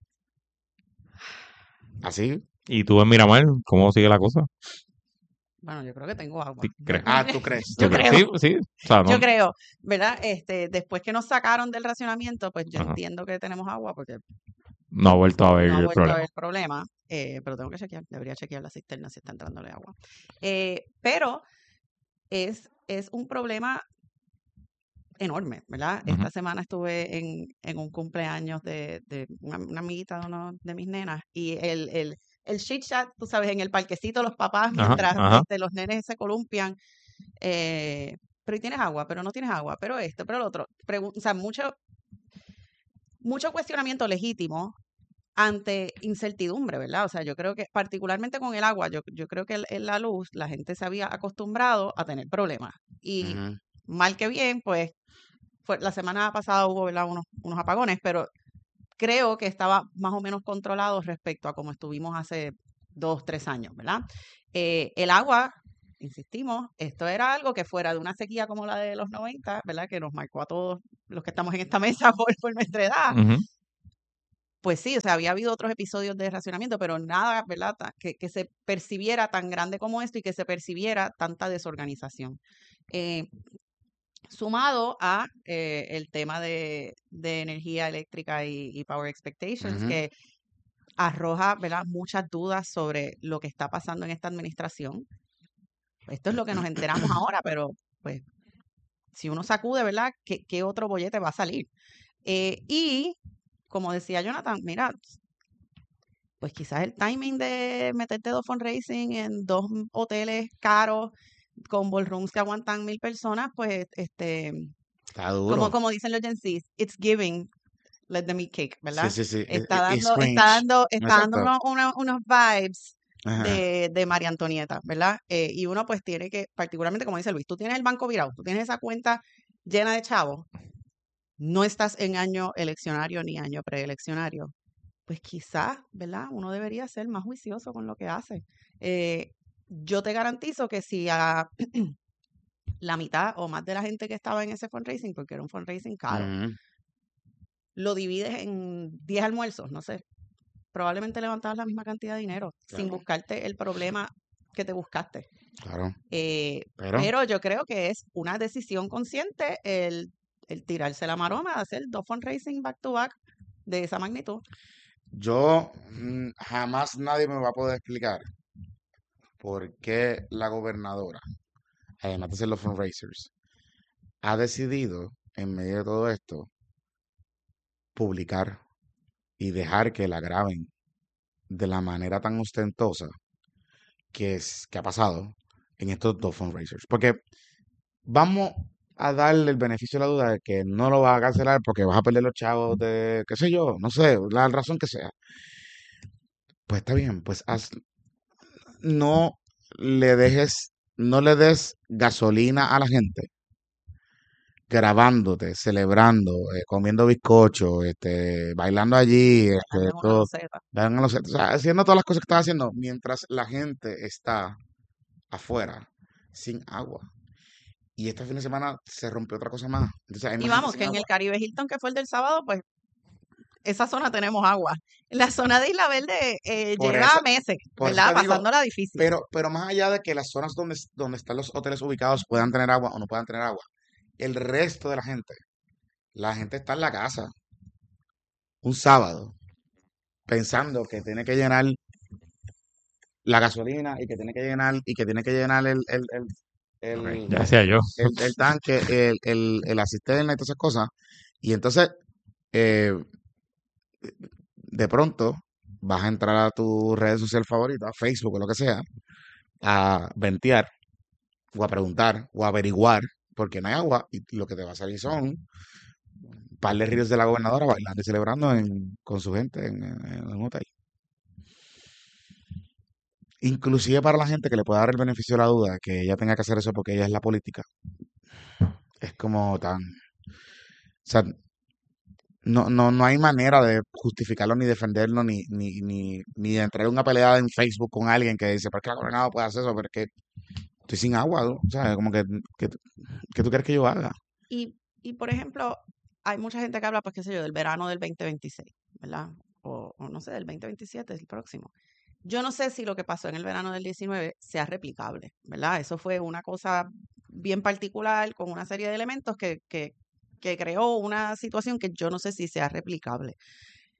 Así. ¿Y tú en Miramar, cómo sigue la cosa? Bueno, yo creo que tengo agua. ¿Sí crees? Ah, ¿tú crees? Yo ¿Tú crees? creo. Sí, sí. O sea, no. Yo creo, ¿verdad? Este, después que nos sacaron del racionamiento, pues yo Ajá. entiendo que tenemos agua porque No ha vuelto a haber no ha el vuelto a problema. haber problema. eh, pero tengo que chequear, debería chequear la cisterna si está entrándole agua. Eh, pero es, es un problema enorme, ¿verdad? Ujú. Esta semana estuve en, en un cumpleaños de, de una, una amiguita de uno de mis nenas y el, el, el chit chat, tú sabes, en el parquecito los papás Ajá, mientras ajá. este, los nenes se columpian, eh, pero ¿y tienes agua? Pero no tienes agua, pero esto, pero lo otro. Pregun- o sea, mucho, mucho cuestionamiento legítimo ante incertidumbre, ¿verdad? O sea, yo creo que particularmente con el agua, yo, yo creo que el- en la luz la gente se había acostumbrado a tener problemas y Ujú. mal que bien, pues fue, la semana pasada hubo, ¿verdad? unos, unos apagones, pero creo que estaba más o menos controlado respecto a como estuvimos hace dos, tres años, ¿verdad? Eh, el agua, insistimos, esto era algo que fuera de una sequía como la de los noventa, ¿verdad? Que nos marcó a todos los que estamos en esta mesa por, por nuestra edad. Ujú. Pues sí, o sea, había habido otros episodios de racionamiento, pero nada, ¿verdad? Ta- Que, que se percibiera tan grande como esto y que se percibiera tanta desorganización. Eh, sumado a eh, el tema de, de energía eléctrica y, y Power Expectations, Ujú. que arroja, ¿verdad?, muchas dudas sobre lo que está pasando en esta administración. Esto es lo que nos enteramos ahora, pero pues si uno sacude, ¿verdad?, ¿qué, qué otro bollete va a salir? Eh, y como decía Jonathan, mira, pues quizás el timing de meterte dos fundraising en dos m- hoteles caros con ballrooms que aguantan mil personas, pues este, Está como, duro. como dicen los Gen Zs, it's giving, let them eat cake, Sí, ¿verdad? sí, sí. Es, Está es- es dando, está cringe. dando, está dando Exacto. uno- uno- unos vibes Ajá. de, de María Antonieta, ¿verdad? Eh, y uno pues tiene que, particularmente como dice Luis, tú tienes el banco virado, tú tienes esa cuenta llena de chavos, no estás en año eleccionario ni año preeleccionario, pues quizás, ¿verdad? Uno debería ser más juicioso con lo que hace. Eh, yo te garantizo que si a la mitad o más de la gente que estaba en ese fundraising, porque era un fundraising caro, Ujú. lo divides en diez almuerzos, no sé, probablemente levantabas la misma cantidad de dinero sin Claro, buscarte el problema que te buscaste. claro. Eh, Pero pero yo creo que es una decisión consciente el, el tirarse la maroma, hacer dos fundraising back to back de esa magnitud. yo mm, jamás nadie me va a poder explicar por qué la gobernadora, además de ser los fundraisers, ha decidido, en medio de todo esto, publicar y dejar que la graben de la manera tan ostentosa que, es, que ha pasado en estos dos fundraisers. Porque vamos a darle el beneficio de la duda de que no lo vas a cancelar porque vas a perder los chavos de, qué sé yo, no sé, la razón que sea. Pues está bien, pues haz, no le dejes, no le des gasolina a la gente grabándote, celebrando, eh, comiendo bizcocho, este, bailando allí, este, Dando en una todo, loseta. dan- o sea, haciendo todas las cosas que estás haciendo mientras la gente está afuera sin agua. Y este fin de semana se rompió otra cosa más. Entonces hay Y más gente vamos, sin que en el agua. Caribe Hilton, que fue el del sábado, pues esa zona tenemos agua. La zona de Isla Verde eh, Por lleva eso, meses, por eso ¿verdad? te digo, Pasándola difícil. pero, pero más allá de que las zonas donde, donde están los hoteles ubicados puedan tener agua o no puedan tener agua, el resto de la gente, la gente está en la casa un sábado pensando que tiene que llenar la gasolina y que tiene que llenar y que tiene que llenar el, el, el, Ok, el, ya decía yo. el- el tanque, el, el, el la cisterna y todas esas cosas. Y entonces, eh, de pronto, vas a entrar a tu red social favorita, Facebook o lo que sea, a ventear o a preguntar o a averiguar porque no hay agua y lo que te va a salir son un par de ríos de la gobernadora bailando y celebrando en- con su gente en, en- en un hotel. Inclusive para la gente que le pueda dar el beneficio de la duda, que ella tenga que hacer eso porque ella es la política, es como tan... O sea, no, no, no hay manera de justificarlo ni defenderlo ni, ni, ni, ni de entrar en una pelea en Facebook con alguien que dice, ¿por qué la gobernadora puede hacer eso? Porque estoy sin agua, ¿no? O sea, como que, que, que tú quieres que yo haga. Y, y, por ejemplo, hay mucha gente que habla, pues qué sé yo, del verano del veinte veintiséis, ¿verdad? O, o no sé, del veinte veintisiete, el próximo. Yo no sé si lo que pasó en el verano del diecinueve sea replicable, ¿verdad? Eso fue una cosa bien particular con una serie de elementos que, que, que creó una situación que yo no sé si sea replicable.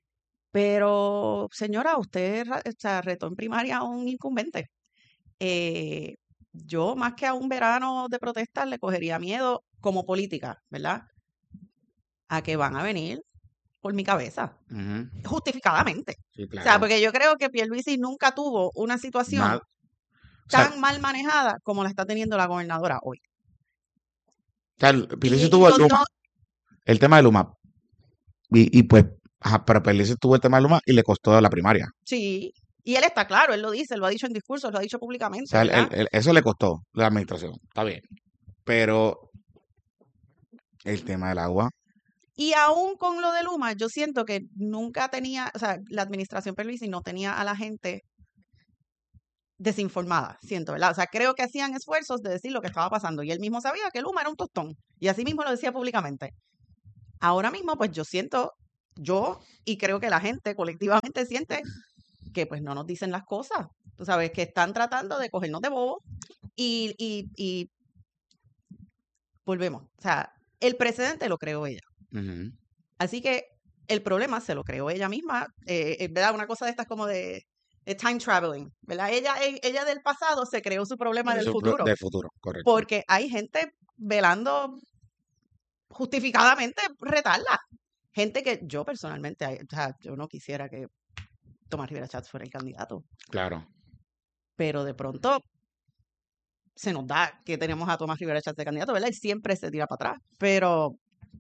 Pero, señora, usted ra- o sea, retó en primaria a un incumbente. Eh, yo, más que a un verano de protestas, le cogería miedo como política, ¿verdad? A que van a venir por mi cabeza, Ujú. justificadamente. Sí, O sea, claro. porque yo creo que Pierluisi nunca tuvo una situación Nada. O sea, tan mal manejada como la está teniendo la gobernadora hoy. o sea, el- Y, Pierluisi y tuvo el los Luma, dos, el tema de Luma. Y, y pues, ajá, pero Pierluisi tuvo el tema de Luma y le costó la primaria. sí, y él está claro, él lo dice, lo ha dicho en discursos, lo ha dicho O públicamente, sea, el- el- ¿verdad? el- eso le costó la administración. Está bien. Pero el tema del agua, Y aún con lo de Luma, yo siento que nunca tenía, o sea, la administración Pierluisi no tenía a la gente desinformada, siento, ¿verdad? O sea, creo que hacían esfuerzos de decir lo que estaba pasando y él mismo sabía que Luma era un tostón y así mismo lo decía públicamente. Ahora mismo, pues yo siento, yo y creo que la gente colectivamente siente que pues no nos dicen las cosas, tú sabes, que están tratando de cogernos de bobo y, y, y volvemos, o sea, el precedente lo creó ella. ujú, Así que el problema se lo creó ella misma, eh, eh, ¿verdad? Una cosa de estas como de, de time traveling, ¿verdad? Ella, e- ella del pasado se creó su problema de del su pro- futuro, del futuro, correcto. porque hay gente velando justificadamente retarla. Gente que yo personalmente, ay, o sea, yo no quisiera que Tomás Rivera Chats fuera el candidato, Claro. pero de pronto se nos da que tenemos a Tomás Rivera Chats de candidato, ¿verdad? Y siempre se tira para atrás, pero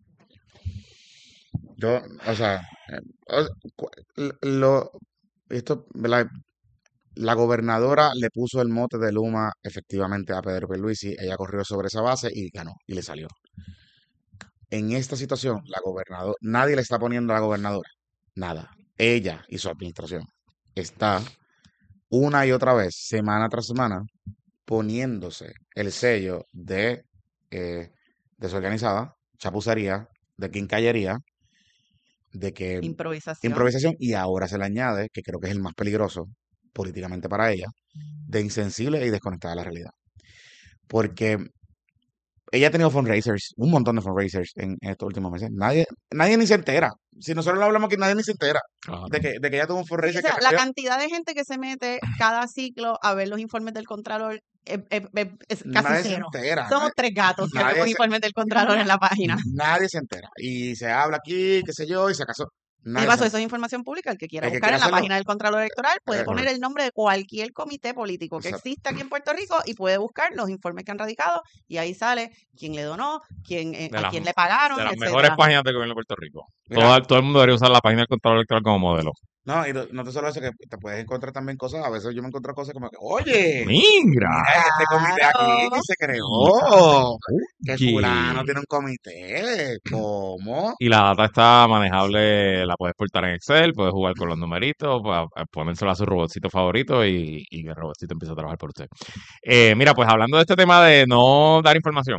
Yo, o sea, eh, o- cu- l- lo, esto, ¿verdad? La gobernadora le puso el mote de Luma efectivamente a Pedro Pierluisi, ella corrió sobre esa base y ganó, y le salió. En esta situación, la gobernadora, nadie le está poniendo a la gobernadora, nada. Ella y su administración está una y otra vez, semana tras semana, poniéndose el sello de eh, desorganizada, chapucería, de quincallería, de que improvisación. improvisación, y ahora se le añade, que creo que es el más peligroso políticamente para ella, de insensible y desconectada de la realidad. Porque ella ha tenido fundraisers, un montón de fundraisers en estos últimos meses. Nadie, nadie ni se entera. Si nosotros lo hablamos aquí, nadie ni se entera Claro. de que, de que ella tuvo un Sí, o fundraiser que sea, la recogió- cantidad de gente que se mete cada ciclo a ver los informes del Contralor es, es- es- es casi nadie se cero. entera. Somos Nadie, tres gatos que nadie vemos se, informes del Contralor en la página. nadie se entera. Y se habla aquí, qué sé yo, y se acaso. ¿Qué Nadie se pasó? entera. Eso es información pública. El que quiera El que buscar quiera en la hacerlo, página del Contralor Electoral puede eh, poner el nombre de cualquier comité político que exacto. exista aquí en Puerto Rico y puede buscar los informes que han radicado y ahí sale quién le donó, quién, eh, De a las, quién le pagaron, de las etcétera. mejores páginas del gobierno de Puerto Rico. Mira, Todo, todo el mundo debería usar la página del Contralor Electoral como modelo. no, y no, no te solo eso, que te puedes encontrar también cosas. A veces yo me encuentro cosas como que, oye, ¡Mira! mira este comité aquí Claro. que se creó, que Oye. fulano tiene un comité. ¿Cómo? Y la data está manejable, la puedes portar en Excel, puedes jugar con los numeritos, pa- pa- ponérselo a su robotcito favorito y, y que el robotcito empieza a trabajar por usted. Eh, mira, pues hablando de este tema de no dar información,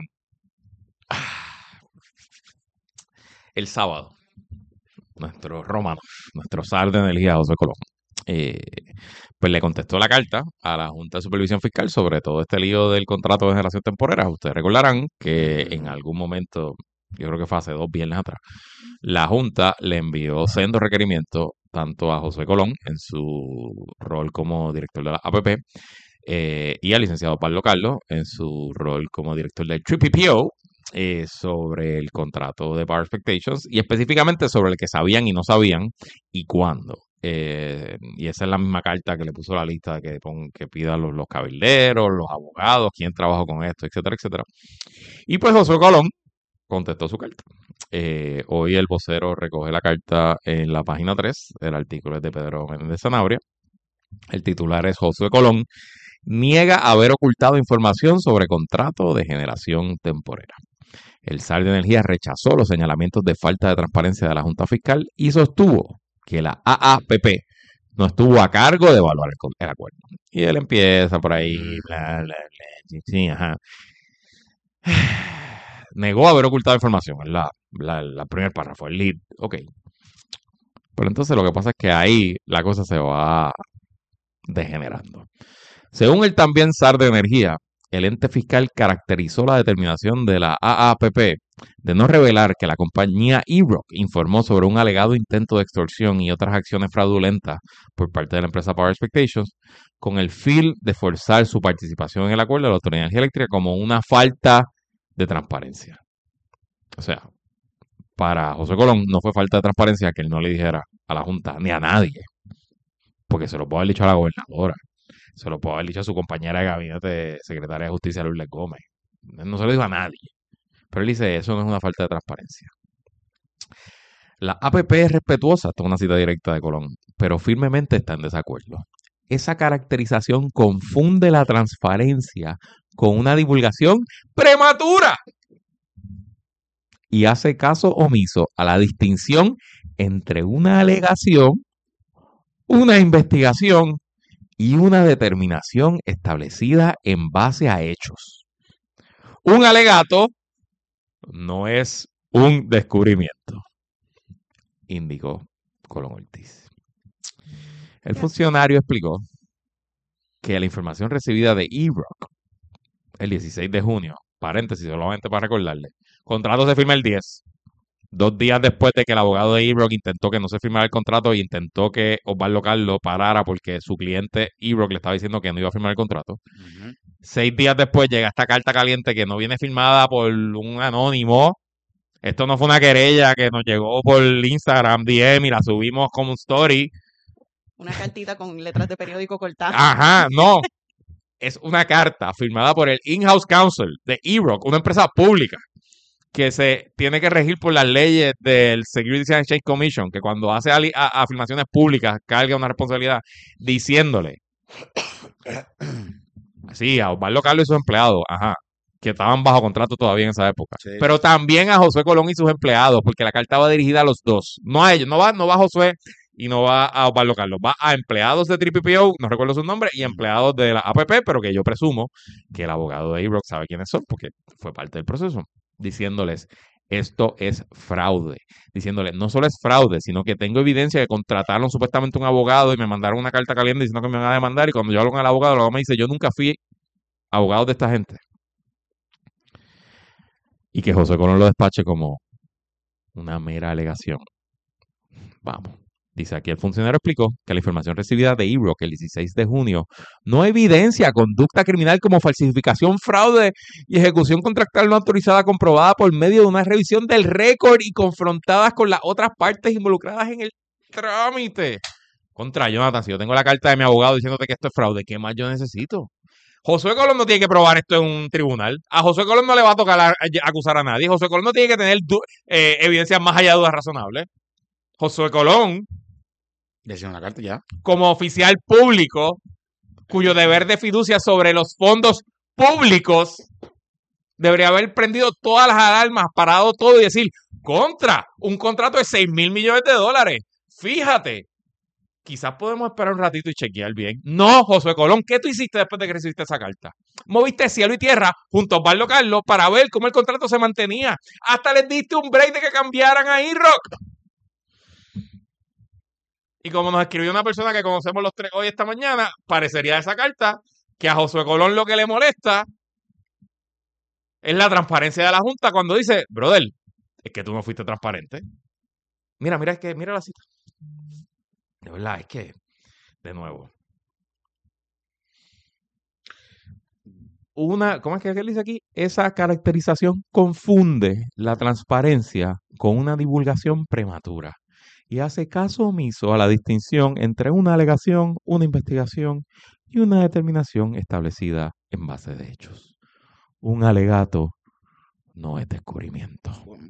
el sábado, nuestro Rómano, nuestro zar de energía, José Colón, eh, pues le contestó la carta a la Junta de Supervisión Fiscal sobre todo este lío del contrato de generación temporera. Ustedes recordarán que en algún momento, yo creo que fue hace dos viernes atrás, la Junta le envió sendos requerimientos tanto a José Colón en su rol como director de la A P P eh, y al licenciado Pablo Carlos en su rol como director del P P O eh, sobre el contrato de Power Expectations y específicamente sobre el que sabían y no sabían y cuándo. Eh, y esa es la misma carta que le puso la lista que, pon, que pida los, los cabilderos, los abogados, quién trabajó con esto, etcétera, etcétera. Y pues José Colón contestó su carta. Eh, hoy el vocero recoge la carta en la página tres, el artículo es de Pedro Menéndez Sanabria. El titular es José Colón niega haber ocultado información sobre contrato de generación temporera. El zar de energía rechazó los señalamientos de falta de transparencia de la Junta Fiscal y sostuvo que la A A P P no estuvo a cargo de evaluar el, el acuerdo. Y él empieza por ahí, bla, bla, bla, sí, ajá. Negó haber ocultado información, es la, la, la primer párrafo, el lead, ok. Pero entonces lo que pasa es que ahí la cosa se va degenerando. Según el también zar de energía, el ente fiscal caracterizó la determinación de la A A P P de no revelar que la compañía E-Rock informó sobre un alegado intento de extorsión y otras acciones fraudulentas por parte de la empresa Power Expectations, con el fin de forzar su participación en el acuerdo de la Autoridad de Energía Eléctrica como una falta de transparencia. O sea, para José Colón no fue falta de transparencia que él no le dijera a la Junta ni a nadie, porque se lo puede haber dicho a la gobernadora, se lo puede haber dicho a su compañera de gabinete, secretaria de Justicia, Lourdes Gómez. No se lo dijo a nadie. Pero él dice, eso no es una falta de transparencia. La A P P es respetuosa, esto es una cita directa de Colón, pero firmemente está en desacuerdo. Esa caracterización confunde la transparencia con una divulgación prematura y hace caso omiso a la distinción entre una alegación, una investigación y una determinación establecida en base a hechos. Un alegato no es un descubrimiento, indicó Colón Ortiz. El funcionario explicó que la información recibida de E-Rock el dieciséis de junio, paréntesis solamente para recordarle, contrato se firma el diez, dos días después de que el abogado de E-Rock intentó que no se firmara el contrato y intentó que Osvaldo Carlos parara porque su cliente E-Rock le estaba diciendo que no iba a firmar el contrato. Uh-huh. Seis días después llega esta carta caliente que no viene firmada por un anónimo. Esto no fue una querella que nos llegó por Instagram D M y la subimos como un story. Una cartita con letras de periódico cortadas. Ajá, no. Es una carta firmada por el In-House Counsel de E-Rock, una empresa pública que se tiene que regir por las leyes del Securities and Exchange Commission, que cuando hace ali- a- afirmaciones públicas carga una responsabilidad diciéndole sí, a Osvaldo Carlos y sus empleados, ajá, que estaban bajo contrato todavía en esa época, sí. Pero también a Josué Colón y sus empleados, porque la carta va dirigida a los dos, no a ellos, no va, no va a Josué y no va a Osvaldo Carlos, va a empleados de Triple P O, no recuerdo sus nombres, y empleados de la A P P, pero que yo presumo que el abogado de E-Rock sabe quiénes son, porque fue parte del proceso, diciéndoles, esto es fraude, diciéndoles, no solo es fraude, sino que tengo evidencia de que contrataron supuestamente un abogado y me mandaron una carta caliente diciendo que me van a demandar, y cuando yo hablo con el abogado, el abogado me dice, yo nunca fui abogado de esta gente. Y que José Colón lo despache como una mera alegación. Vamos. Dice aquí, el funcionario explicó que la información recibida de E-Rock el dieciséis de junio no evidencia conducta criminal como falsificación, fraude y ejecución contractual no autorizada comprobada por medio de una revisión del récord y confrontadas con las otras partes involucradas en el trámite. Contra Jonathan, si yo tengo la carta de mi abogado diciéndote que esto es fraude, ¿qué más yo necesito? Josué Colón no tiene que probar esto en un tribunal. A Josué Colón no le va a tocar a, a acusar a nadie. Josué Colón no tiene que tener eh, evidencias más allá de dudas razonables. Josué Colón, la carta ya, como oficial público, cuyo deber de fiducia sobre los fondos públicos, debería haber prendido todas las alarmas, parado todo y decir, contra, un contrato de seis mil millones de dólares. Fíjate, quizás podemos esperar un ratito y chequear bien. No, Josué Colón, ¿qué tú hiciste después de que recibiste esa carta? Moviste cielo y tierra junto a Osvaldo Carlos para ver cómo el contrato se mantenía. Hasta les diste un break de que cambiaran a E-Rock. Y como nos escribió una persona que conocemos los tres hoy esta mañana, parecería esa carta que a Josué Colón lo que le molesta es la transparencia de la Junta cuando dice, brother, es que tú no fuiste transparente. Mira, mira, es que, mira la cita. De verdad, es que, de nuevo, una, ¿cómo es que él dice aquí? Esa caracterización confunde la transparencia con una divulgación prematura y hace caso omiso a la distinción entre una alegación, una investigación y una determinación establecida en base de hechos. Un alegato no es descubrimiento.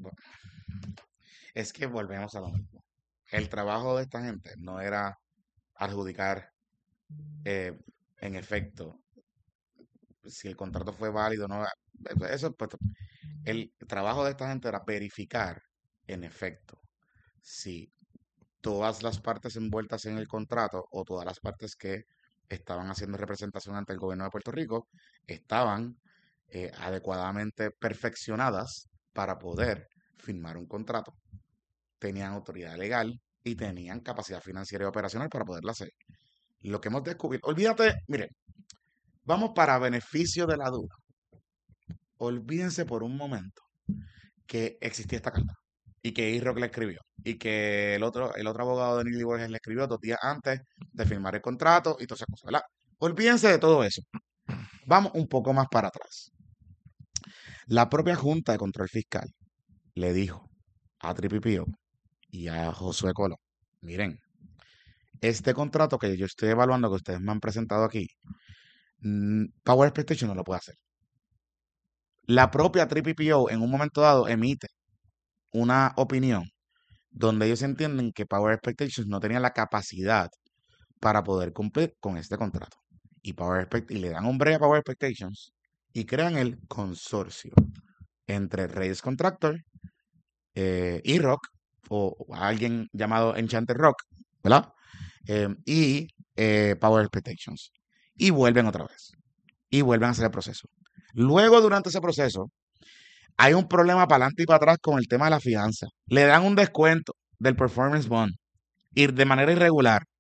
Es que volvemos a lo mismo. El trabajo de esta gente no era adjudicar eh, en efecto si el contrato fue válido o no. Eso, pues, el trabajo de esta gente era verificar en efecto si todas las partes envueltas en el contrato o todas las partes que estaban haciendo representación ante el gobierno de Puerto Rico estaban eh, adecuadamente perfeccionadas para poder firmar un contrato. Tenían autoridad legal y tenían capacidad financiera y operacional para poderla hacer. Lo que hemos descubierto, olvídate, miren, vamos para beneficio de la duda. Olvídense por un momento que existía esta carta y que E-Rock le escribió y que el otro, el otro abogado de Neely Borges le escribió dos días antes de firmar el contrato y todas esas cosas, ¿verdad? Olvídense de todo eso. Vamos un poco más para atrás. La propia Junta de Control Fiscal le dijo a Trippie P O y a Josué Colón, miren, este contrato que yo estoy evaluando, que ustedes me han presentado aquí, mm, Power Expectation no lo puede hacer. La propia Trippie P O en un momento dado emite una opinión donde ellos entienden que Power Expectations no tenía la capacidad para poder cumplir con este contrato. Y, Power Expect y le dan hombre a Power Expectations y crean el consorcio entre Reyes Contractor, eh, E-Rock o, o alguien llamado Enchanted Rock, ¿verdad? Eh, y eh, Power Expectations. Y vuelven otra vez. Y vuelven a hacer el proceso. Luego, durante ese proceso, hay un problema para adelante y para atrás con el tema de la fianza. Le dan un descuento del performance bond y de manera irregular.